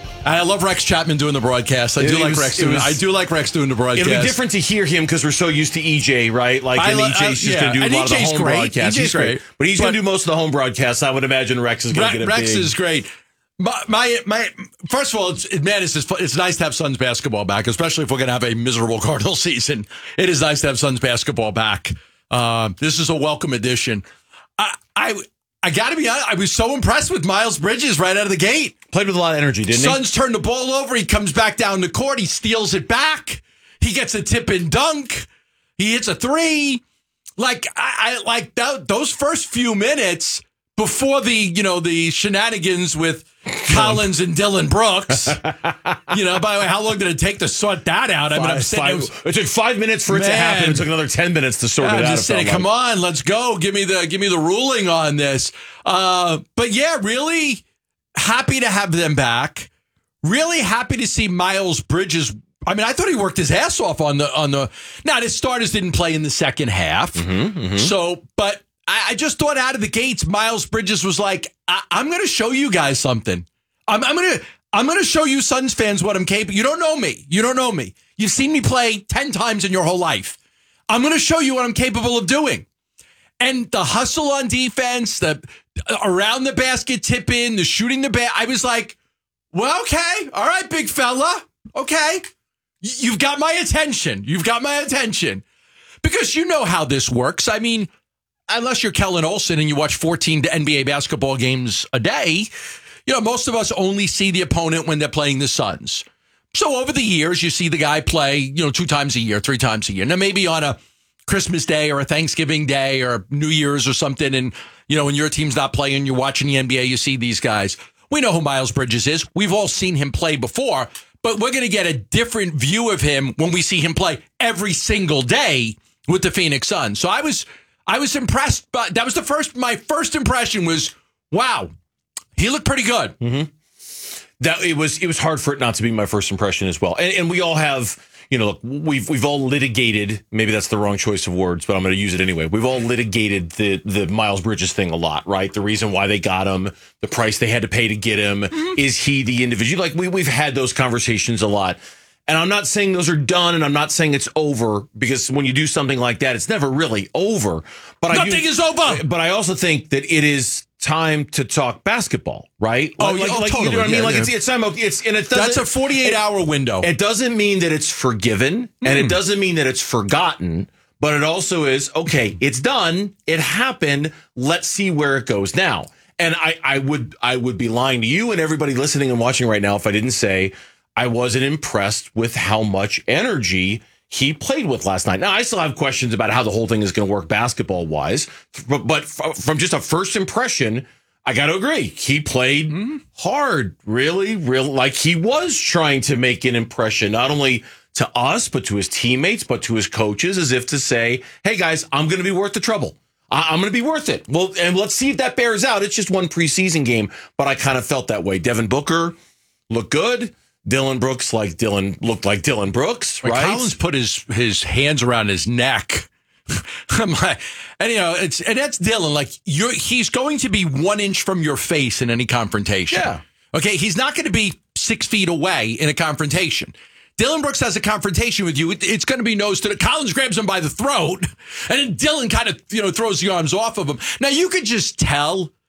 I love Rex Chapman doing the broadcast. I do It like was- Rex it doing. was- I do like Rex doing the broadcast. It'll be different to hear him because we're so used to E J, right? Like, and I- E J's I- just yeah, going to do a and lot of the E J's home great. broadcasts. E J's He's great, great. but he's But- going to do most of the home broadcasts. I would imagine Rex is going to Re- get a Rex big. is great. My, my, my first of all, it's, man, it's, just, it's nice to have Suns basketball back, especially if we're going to have a miserable Cardinal season. It is nice to have Suns basketball back. Uh, this is a welcome addition. I, I, I got to be honest, I was so impressed with Miles Bridges right out of the gate. Played with a lot of energy, didn't he? Suns turn the ball over. He comes back down the court. He steals it back. He gets a tip and dunk. He hits a three. Like I, I like that, those first few minutes before the you know the shenanigans with Collins and Dylan Brooks. You know, by the way, how long did it take to sort that out? I mean, I'm Five- sitting. five- it, was, it took five minutes for it to Man. happen. It took another ten minutes to sort I'm it out. just it felt saying, come like. on, let's go. Give me the give me the ruling on this. Uh, but yeah, really happy to have them back. Really happy to see Miles Bridges. I mean, I thought he worked his ass off on the on the. Now, his starters didn't play in the second half. Mm-hmm, mm-hmm. So, but I, I just thought out of the gates, Miles Bridges was like, I, "I'm going to show you guys something. I'm, I'm going to I'm going to show you Suns fans what I'm capable. You don't know me. You don't know me. You've seen me play ten times in your whole life. I'm going to show you what I'm capable of doing." And the hustle on defense, the around the basket tip in, the shooting the bat. I was like, well, okay. All right, big fella. Okay. Y- You've got my attention. You've got my attention. Because you know how this works. I mean, unless you're Kellen Olson and you watch fourteen N B A basketball games a day, you know, most of us only see the opponent when they're playing the Suns. So over the years, you see the guy play, you know, two times a year, three times a year. Now, maybe on a Christmas Day or a Thanksgiving Day or New Year's or something, and, you know, when your team's not playing, you're watching the N B A, you see these guys. We know who Miles Bridges is. We've all seen him play before, but we're going to get a different view of him when we see him play every single day with the Phoenix Suns. So I was I was impressed, but that was the first, my first impression was, wow, he looked pretty good. Mm-hmm. That it was it was hard for it not to be my first impression as well. And, and we all have, you know, look, we've we've all litigated. Maybe that's the wrong choice of words, but I'm going to use it anyway. We've all litigated the the Miles Bridges thing a lot, right? The reason why they got him, the price they had to pay to get him. Mm-hmm. Is he the individual? Like we we've had those conversations a lot. And I'm not saying those are done, and I'm not saying it's over, because when you do something like that, it's never really over. But Nothing I do, is over. But I also think that it is time to talk basketball, right? Oh, like, yeah, like, oh, like, totally. You know what I mean? Yeah, Like yeah. it's it's time. It's and it doesn't. That's a forty-eight hour window. It doesn't mean that it's forgiven, and Mm. it doesn't mean that it's forgotten. But it also is, okay, it's done. It happened. Let's see where it goes now. And I, I would I would be lying to you and everybody listening and watching right now if I didn't say I wasn't impressed with how much energy he played with last night. Now, I still have questions about how the whole thing is going to work basketball wise, but, but from just a first impression, I got to agree. He played mm-hmm. hard, really, real like he was trying to make an impression, not only to us, but to his teammates, but to his coaches, as if to say, hey, guys, I'm going to be worth the trouble. I- I'm going to be worth it. Well, and let's see if that bears out. It's just one preseason game, but I kind of felt that way. Devin Booker looked good. Dylan Brooks, like Dylan, looked like Dylan Brooks, Like right? Collins put his his hands around his neck. I'm like, and you know, it's and that's Dylan. Like you're, he's going to be one inch from your face in any confrontation. Yeah. Okay, he's not going to be six feet away in a confrontation. Dylan Brooks has a confrontation with you. It, it's going to be nose to the. Collins grabs him by the throat, and then Dylan kind of you know throws the arms off of him. Now you could just tell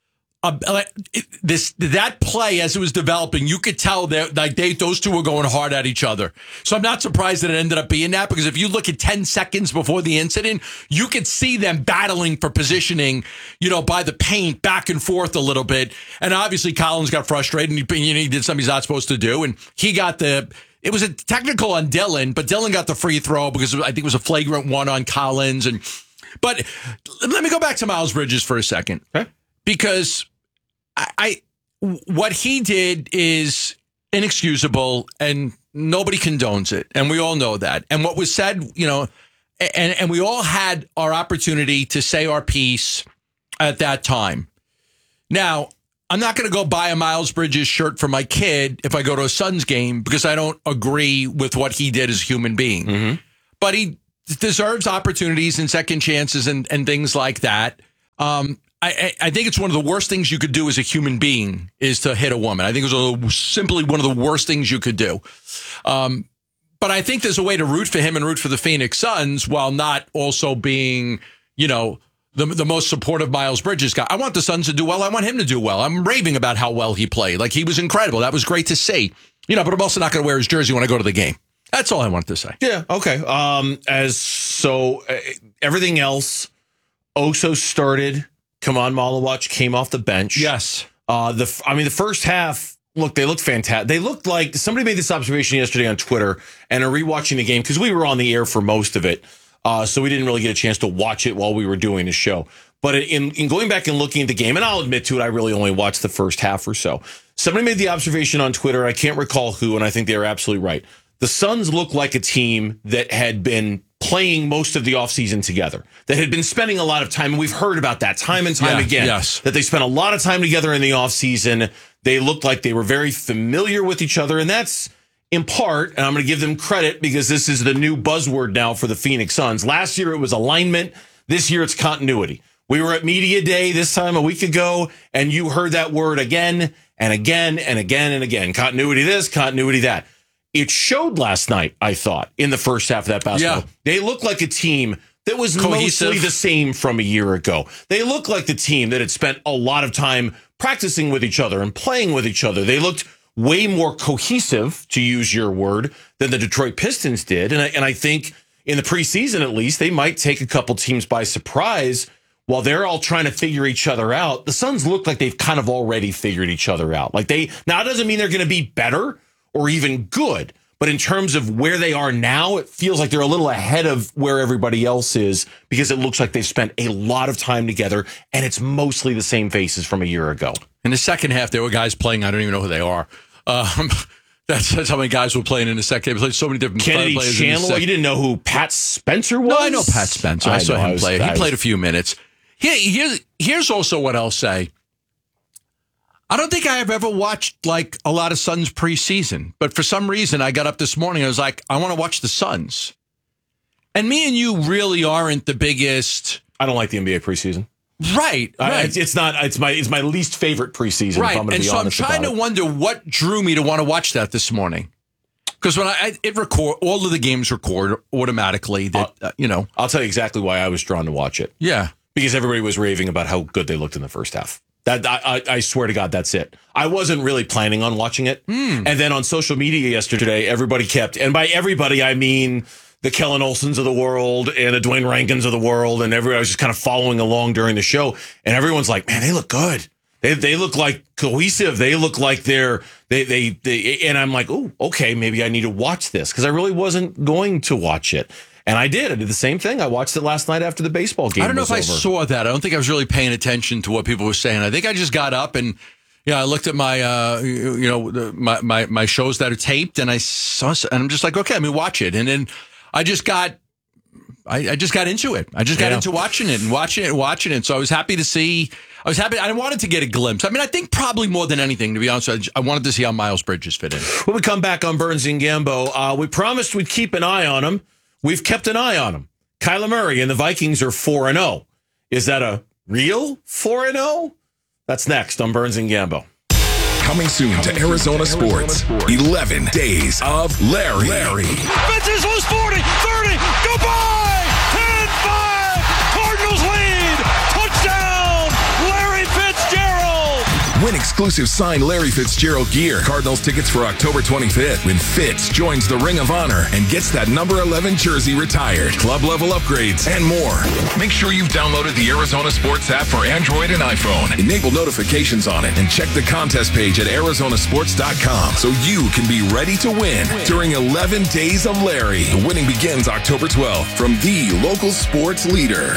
Uh, it, this that play as it was developing, you could tell that like they those two were going hard at each other. So I'm not surprised that it ended up being that, because if you look at ten seconds before the incident, you could see them battling for positioning, you know, by the paint back and forth a little bit. And obviously Collins got frustrated and he, you know, he did something he's not supposed to do, and he got the. It was a technical on Dylan, but Dylan got the free throw because I think it was a flagrant one on Collins. And but let me go back to Miles Bridges for a second, okay? Because I, I what he did is inexcusable and nobody condones it, and we all know that. And what was said, you know, and and we all had our opportunity to say our piece at that time. Now, I'm not going to go buy a Miles Bridges shirt for my kid if I go to a Suns game because I don't agree with what he did as a human being. Mm-hmm. But he deserves opportunities and second chances and, and things like that. Um, I, I think it's one of the worst things you could do as a human being is to hit a woman. I think it was simply one of the worst things you could do. Um, but I think there's a way to root for him and root for the Phoenix Suns while not also being, you know, The, the most supportive Miles Bridges guy. I want the Suns to do well. I want him to do well. I'm raving about how well he played. Like, he was incredible. That was great to see. You know, but I'm also not going to wear his jersey when I go to the game. That's all I wanted to say. Yeah, okay. Um, as so, uh, everything else, Oso started. Kaman Malawach came off the bench. Yes. Uh, the I mean, the first half, look, they looked fantastic. They looked like, somebody made this observation yesterday on Twitter, and are rewatching the game, because we were on the air for most of it. Uh, so we didn't really get a chance to watch it while we were doing the show. But in, in going back and looking at the game, and I'll admit to it, I really only watched the first half or so. Somebody made the observation on Twitter, I can't recall who, and I think they were absolutely right. The Suns look like a team that had been playing most of the offseason together, that had been spending a lot of time, and we've heard about that time and time yeah, again, yes. that they spent a lot of time together in the offseason. They looked like they were very familiar with each other, and that's in part, and I'm going to give them credit because this is the new buzzword now for the Phoenix Suns. Last year it was alignment. This year it's continuity. We were at Media Day this time a week ago, and you heard that word again and again and again and again. Continuity this, continuity that. It showed last night, I thought, in the first half of that basketball. Yeah. They looked like a team that was Cohesive. Mostly the same from a year ago. They looked like the team that had spent a lot of time practicing with each other and playing with each other. They looked way more cohesive, to use your word, than the Detroit Pistons did. And I, and I think in the preseason, at least, they might take a couple teams by surprise while they're all trying to figure each other out. The Suns look like they've kind of already figured each other out. Like they, now it doesn't mean they're going to be better or even good, but in terms of where they are now, it feels like they're a little ahead of where everybody else is, because it looks like they've spent a lot of time together, and it's mostly the same faces from a year ago. In the second half, there were guys playing. I don't even know who they are. Um, that's, that's how many guys were playing in the second. They played so many different Kennedy players. Chandler. You didn't know who Pat Spencer was? No, I know Pat Spencer. I, I saw know, him I was, play. He was, played a few minutes. Here, here's, here's also what I'll say. I don't think I have ever watched like a lot of Suns preseason, but for some reason I got up this morning. I was like, I want to watch the Suns. And me and you really aren't the biggest. I don't like the N B A preseason. Right, right. I, it's, it's not. It's my. It's my least favorite preseason. Right, if I'm and be so I'm trying to it. wonder what drew me to want to watch that this morning. Because when I, I it record, all of the games record automatically. That uh, you know, I'll tell you exactly why I was drawn to watch it. Yeah, because everybody was raving about how good they looked in the first half. That I, I, I swear to God, that's it. I wasn't really planning on watching it, mm. and then on social media yesterday, everybody kept, and by everybody I mean the Kellen Olsons of the world and the Dwayne Rankins of the world, and everybody was just kind of following along during the show, and everyone's like, "Man, they look good. They they look like cohesive. They look like they're they they they." And I'm like, "Oh, okay, maybe I need to watch this," because I really wasn't going to watch it. And I did. I did the same thing. I watched it last night after the baseball game. I don't know was if I over. saw that. I don't think I was really paying attention to what people were saying. I think I just got up and, you know, I looked at my, uh, you know, the, my, my my shows that are taped, and I saw, and I'm just like, okay, let me watch it. And then I just got, I, I just got into it. I just got Yeah. into watching it and watching it and watching it. So I was happy to see. I was happy. I wanted to get a glimpse. I mean, I think probably more than anything, to be honest, I, I wanted to see how Miles Bridges fit in. When we come back on Burns and Gambo, uh, we promised we'd keep an eye on him. We've kept an eye on him. Kyler Murray and the Vikings are four and oh. Is that a real four and oh? That's next on Burns and Gambo. Coming soon to Arizona Sports. eleven days of Larry. Larry. Fences loose forty, thirty, goodbye! ten five, Cardinals lead! Touchdown, Larry Fitzgerald! Win exclusive signed Larry Fitzgerald gear. Cardinals tickets for October twenty-fifth when Fitz joins the Ring of Honor and gets that number eleven jersey retired. Club level upgrades and more. Make sure you've downloaded the Arizona Sports app for Android and iPhone. Enable notifications on it and check the contest page at arizona sports dot com so you can be ready to win during eleven days of Larry. The winning begins October twelfth from the local sports leader.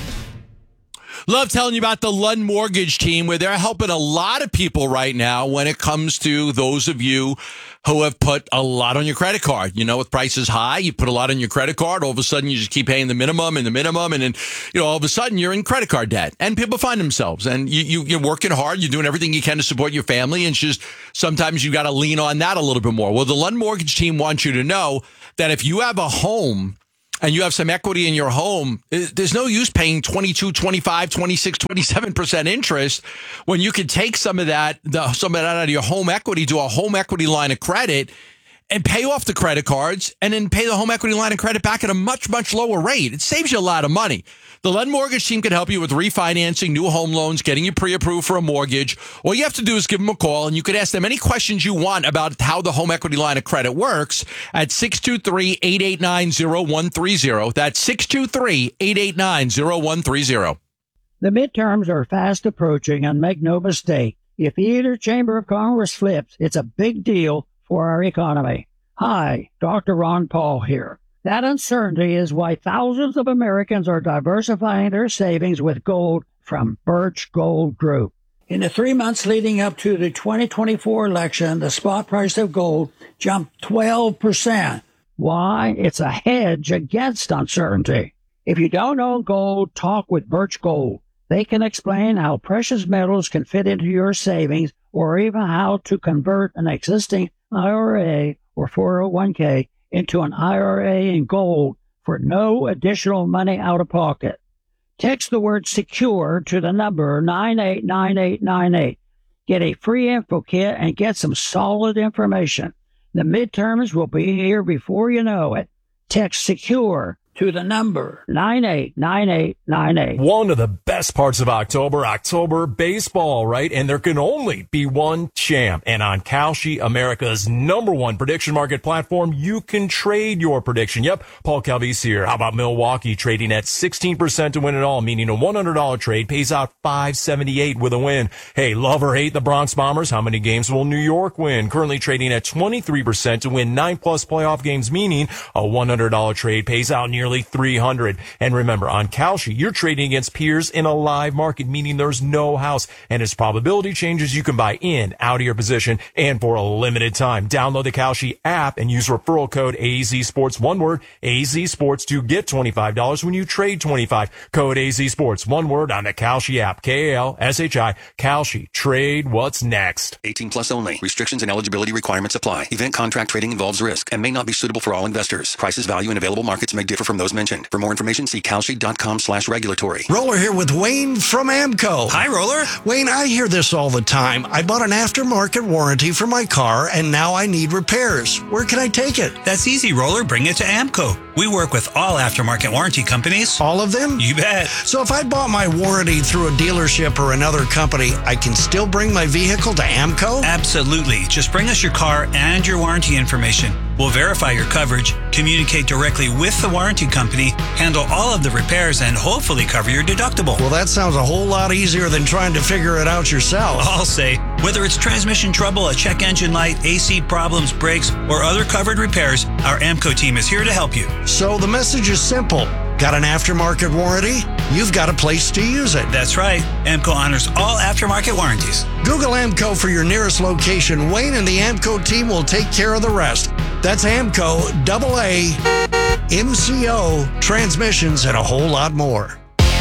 Love telling you about the Lund Mortgage team, where they're helping a lot of people right now when it comes to those of you who have put a lot on your credit card. You know, with prices high, you put a lot on your credit card. All of a sudden, you just keep paying the minimum and the minimum. And then, you know, all of a sudden, you're in credit card debt. And people find themselves. And you, you, you're working hard. You're doing everything you can to support your family. And it's just sometimes you got to lean on that a little bit more. Well, the Lund Mortgage team wants you to know that if you have a home and you have some equity in your home, there's no use paying twenty-two, twenty-five, twenty-six, twenty-seven percent interest when you could take some of that, the, some of that out of your home equity, do a home equity line of credit and pay off the credit cards and then pay the home equity line of credit back at a much, much lower rate. It saves you a lot of money. The Lund Mortgage team can help you with refinancing, new home loans, getting you pre-approved for a mortgage. All you have to do is give them a call, and you can ask them any questions you want about how the home equity line of credit works at six two three, eight eight nine, zero one three zero. That's six two three, eight eight nine, zero one three zero. The midterms are fast approaching, and make no mistake, if either chamber of Congress flips, it's a big deal for our economy. Hi, Doctor Ron Paul here. That uncertainty is why thousands of Americans are diversifying their savings with gold from Birch Gold Group. In the three months leading up to the twenty twenty-four election, the spot price of gold jumped twelve percent. Why? It's a hedge against uncertainty. If you don't own gold, talk with Birch Gold. They can explain how precious metals can fit into your savings, or even how to convert an existing I R A or four oh one k into an I R A in gold for no additional money out of pocket. Text the word SECURE to the number nine eight nine eight nine eight. Get a free info kit and get some solid information. The midterms will be here before you know it. Text SECURE to the number nine eight nine eight nine eight. One of the best parts of October, October baseball, right? And there can only be one champ. And on Kalshi, America's number one prediction market platform, you can trade your prediction. Yep, Paul Calvisi here. How about Milwaukee trading at sixteen percent to win it all, meaning a one hundred dollars trade pays out five seventy-eight with a win. Hey, love or hate the Bronx Bombers? How many games will New York win? Currently trading at twenty-three percent to win nine plus playoff games, meaning a one hundred dollars trade pays out nearly three hundred. And remember, on Kalshi, you're trading against peers in a live market, meaning there's no house. And as probability changes, you can buy in, out of your position, and for a limited time. Download the Kalshi app and use referral code A Z Sports, one word, A Z Sports, to get twenty-five dollars when you trade twenty-five dollars. Code A Z Sports, one word, on the Kalshi app. K A L S H I. Kalshi. Trade what's next. eighteen plus only. Restrictions and eligibility requirements apply. Event contract trading involves risk and may not be suitable for all investors. Prices, value, and available markets may differ from those mentioned. For more information, see kalshi.com slash regulatory. Roller here with Wayne from Amco. Hi, Roller. Wayne, I hear this all the time. I bought an aftermarket warranty for my car, and now I need repairs. Where can I take it? That's easy, Roller. Bring it to Amco. We work with all aftermarket warranty companies. All of them? You bet. So if I bought my warranty through a dealership or another company, I can still bring my vehicle to Amco? Absolutely. Just bring us your car and your warranty information. We'll verify your coverage, communicate directly with the warranty company, handle all of the repairs, and hopefully cover your deductible. Well, that sounds a whole lot easier than trying to figure it out yourself. I'll say, whether it's transmission trouble, a check engine light, A C problems, brakes, or other covered repairs, our Amco team is here to help you. So the message is simple. Got an aftermarket warranty? You've got a place to use it. That's right. Amco honors all aftermarket warranties. Google Amco for your nearest location. Wayne and the Amco team will take care of the rest. That's Amco, double A, M C O, transmissions, and a whole lot more.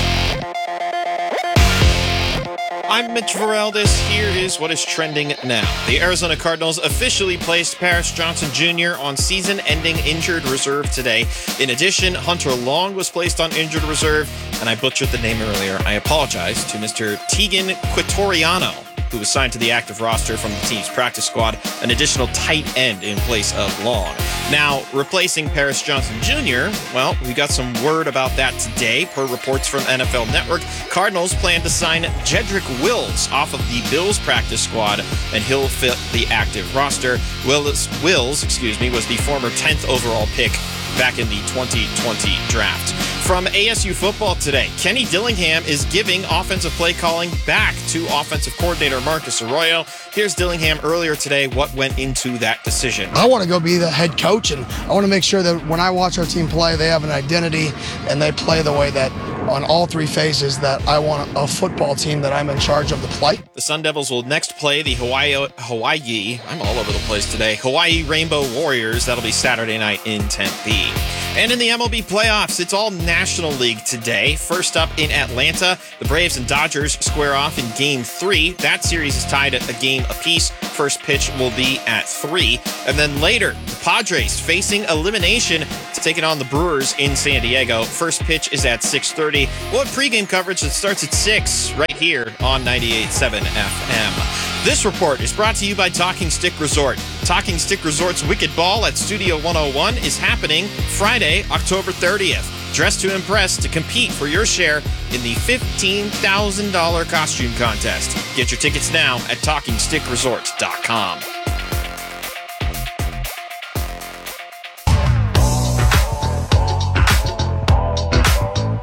I'm Mitch Varaldis. Here is what is trending now. The Arizona Cardinals officially placed Paris Johnson Junior on season-ending injured reserve today. In addition, Hunter Long was placed on injured reserve, and I butchered the name earlier. I apologize to Mister Tegan Quitoriano, who was signed to the active roster from the team's practice squad, an additional tight end in place of Long. Now, replacing Paris Johnson Junior, well, we got some word about that today. Per reports from N F L Network, Cardinals plan to sign Jedrick Wills off of the Bills practice squad, and he'll fit the active roster. Wills, Wills, excuse me, was the former tenth overall pick back in the twenty twenty draft. From A S U football today, Kenny Dillingham is giving offensive play calling back to offensive coordinator Marcus Arroyo. Here's Dillingham earlier today what went into that decision. I want to go be the head coach, and I want to make sure that when I watch our team play, they have an identity and they play the way that on all three phases that I want a football team that I'm in charge of the play. The Sun Devils will next play the Hawaii, Hawaii, I'm all over the place today, Hawaii Rainbow Warriors. That'll be Saturday night in Tempe. And in the M L B playoffs, it's all National League today. First up in Atlanta, the Braves and Dodgers square off in Game three. That series is tied at a game apiece. First pitch will be at three. And then later, the Padres facing elimination to taking on the Brewers in San Diego. First pitch is at six thirty. We'll have pregame coverage that starts at six right here on ninety-eight point seven F M. This report is brought to you by Talking Stick Resort. Talking Stick Resort's Wicked Ball at Studio one oh one is happening Friday, October thirtieth. Dress to impress to compete for your share in the fifteen thousand dollars costume contest. Get your tickets now at talking stick resort dot com.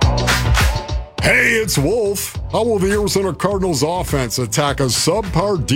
Hey, it's Wolf. How will the Arizona Cardinals offense attack a subpar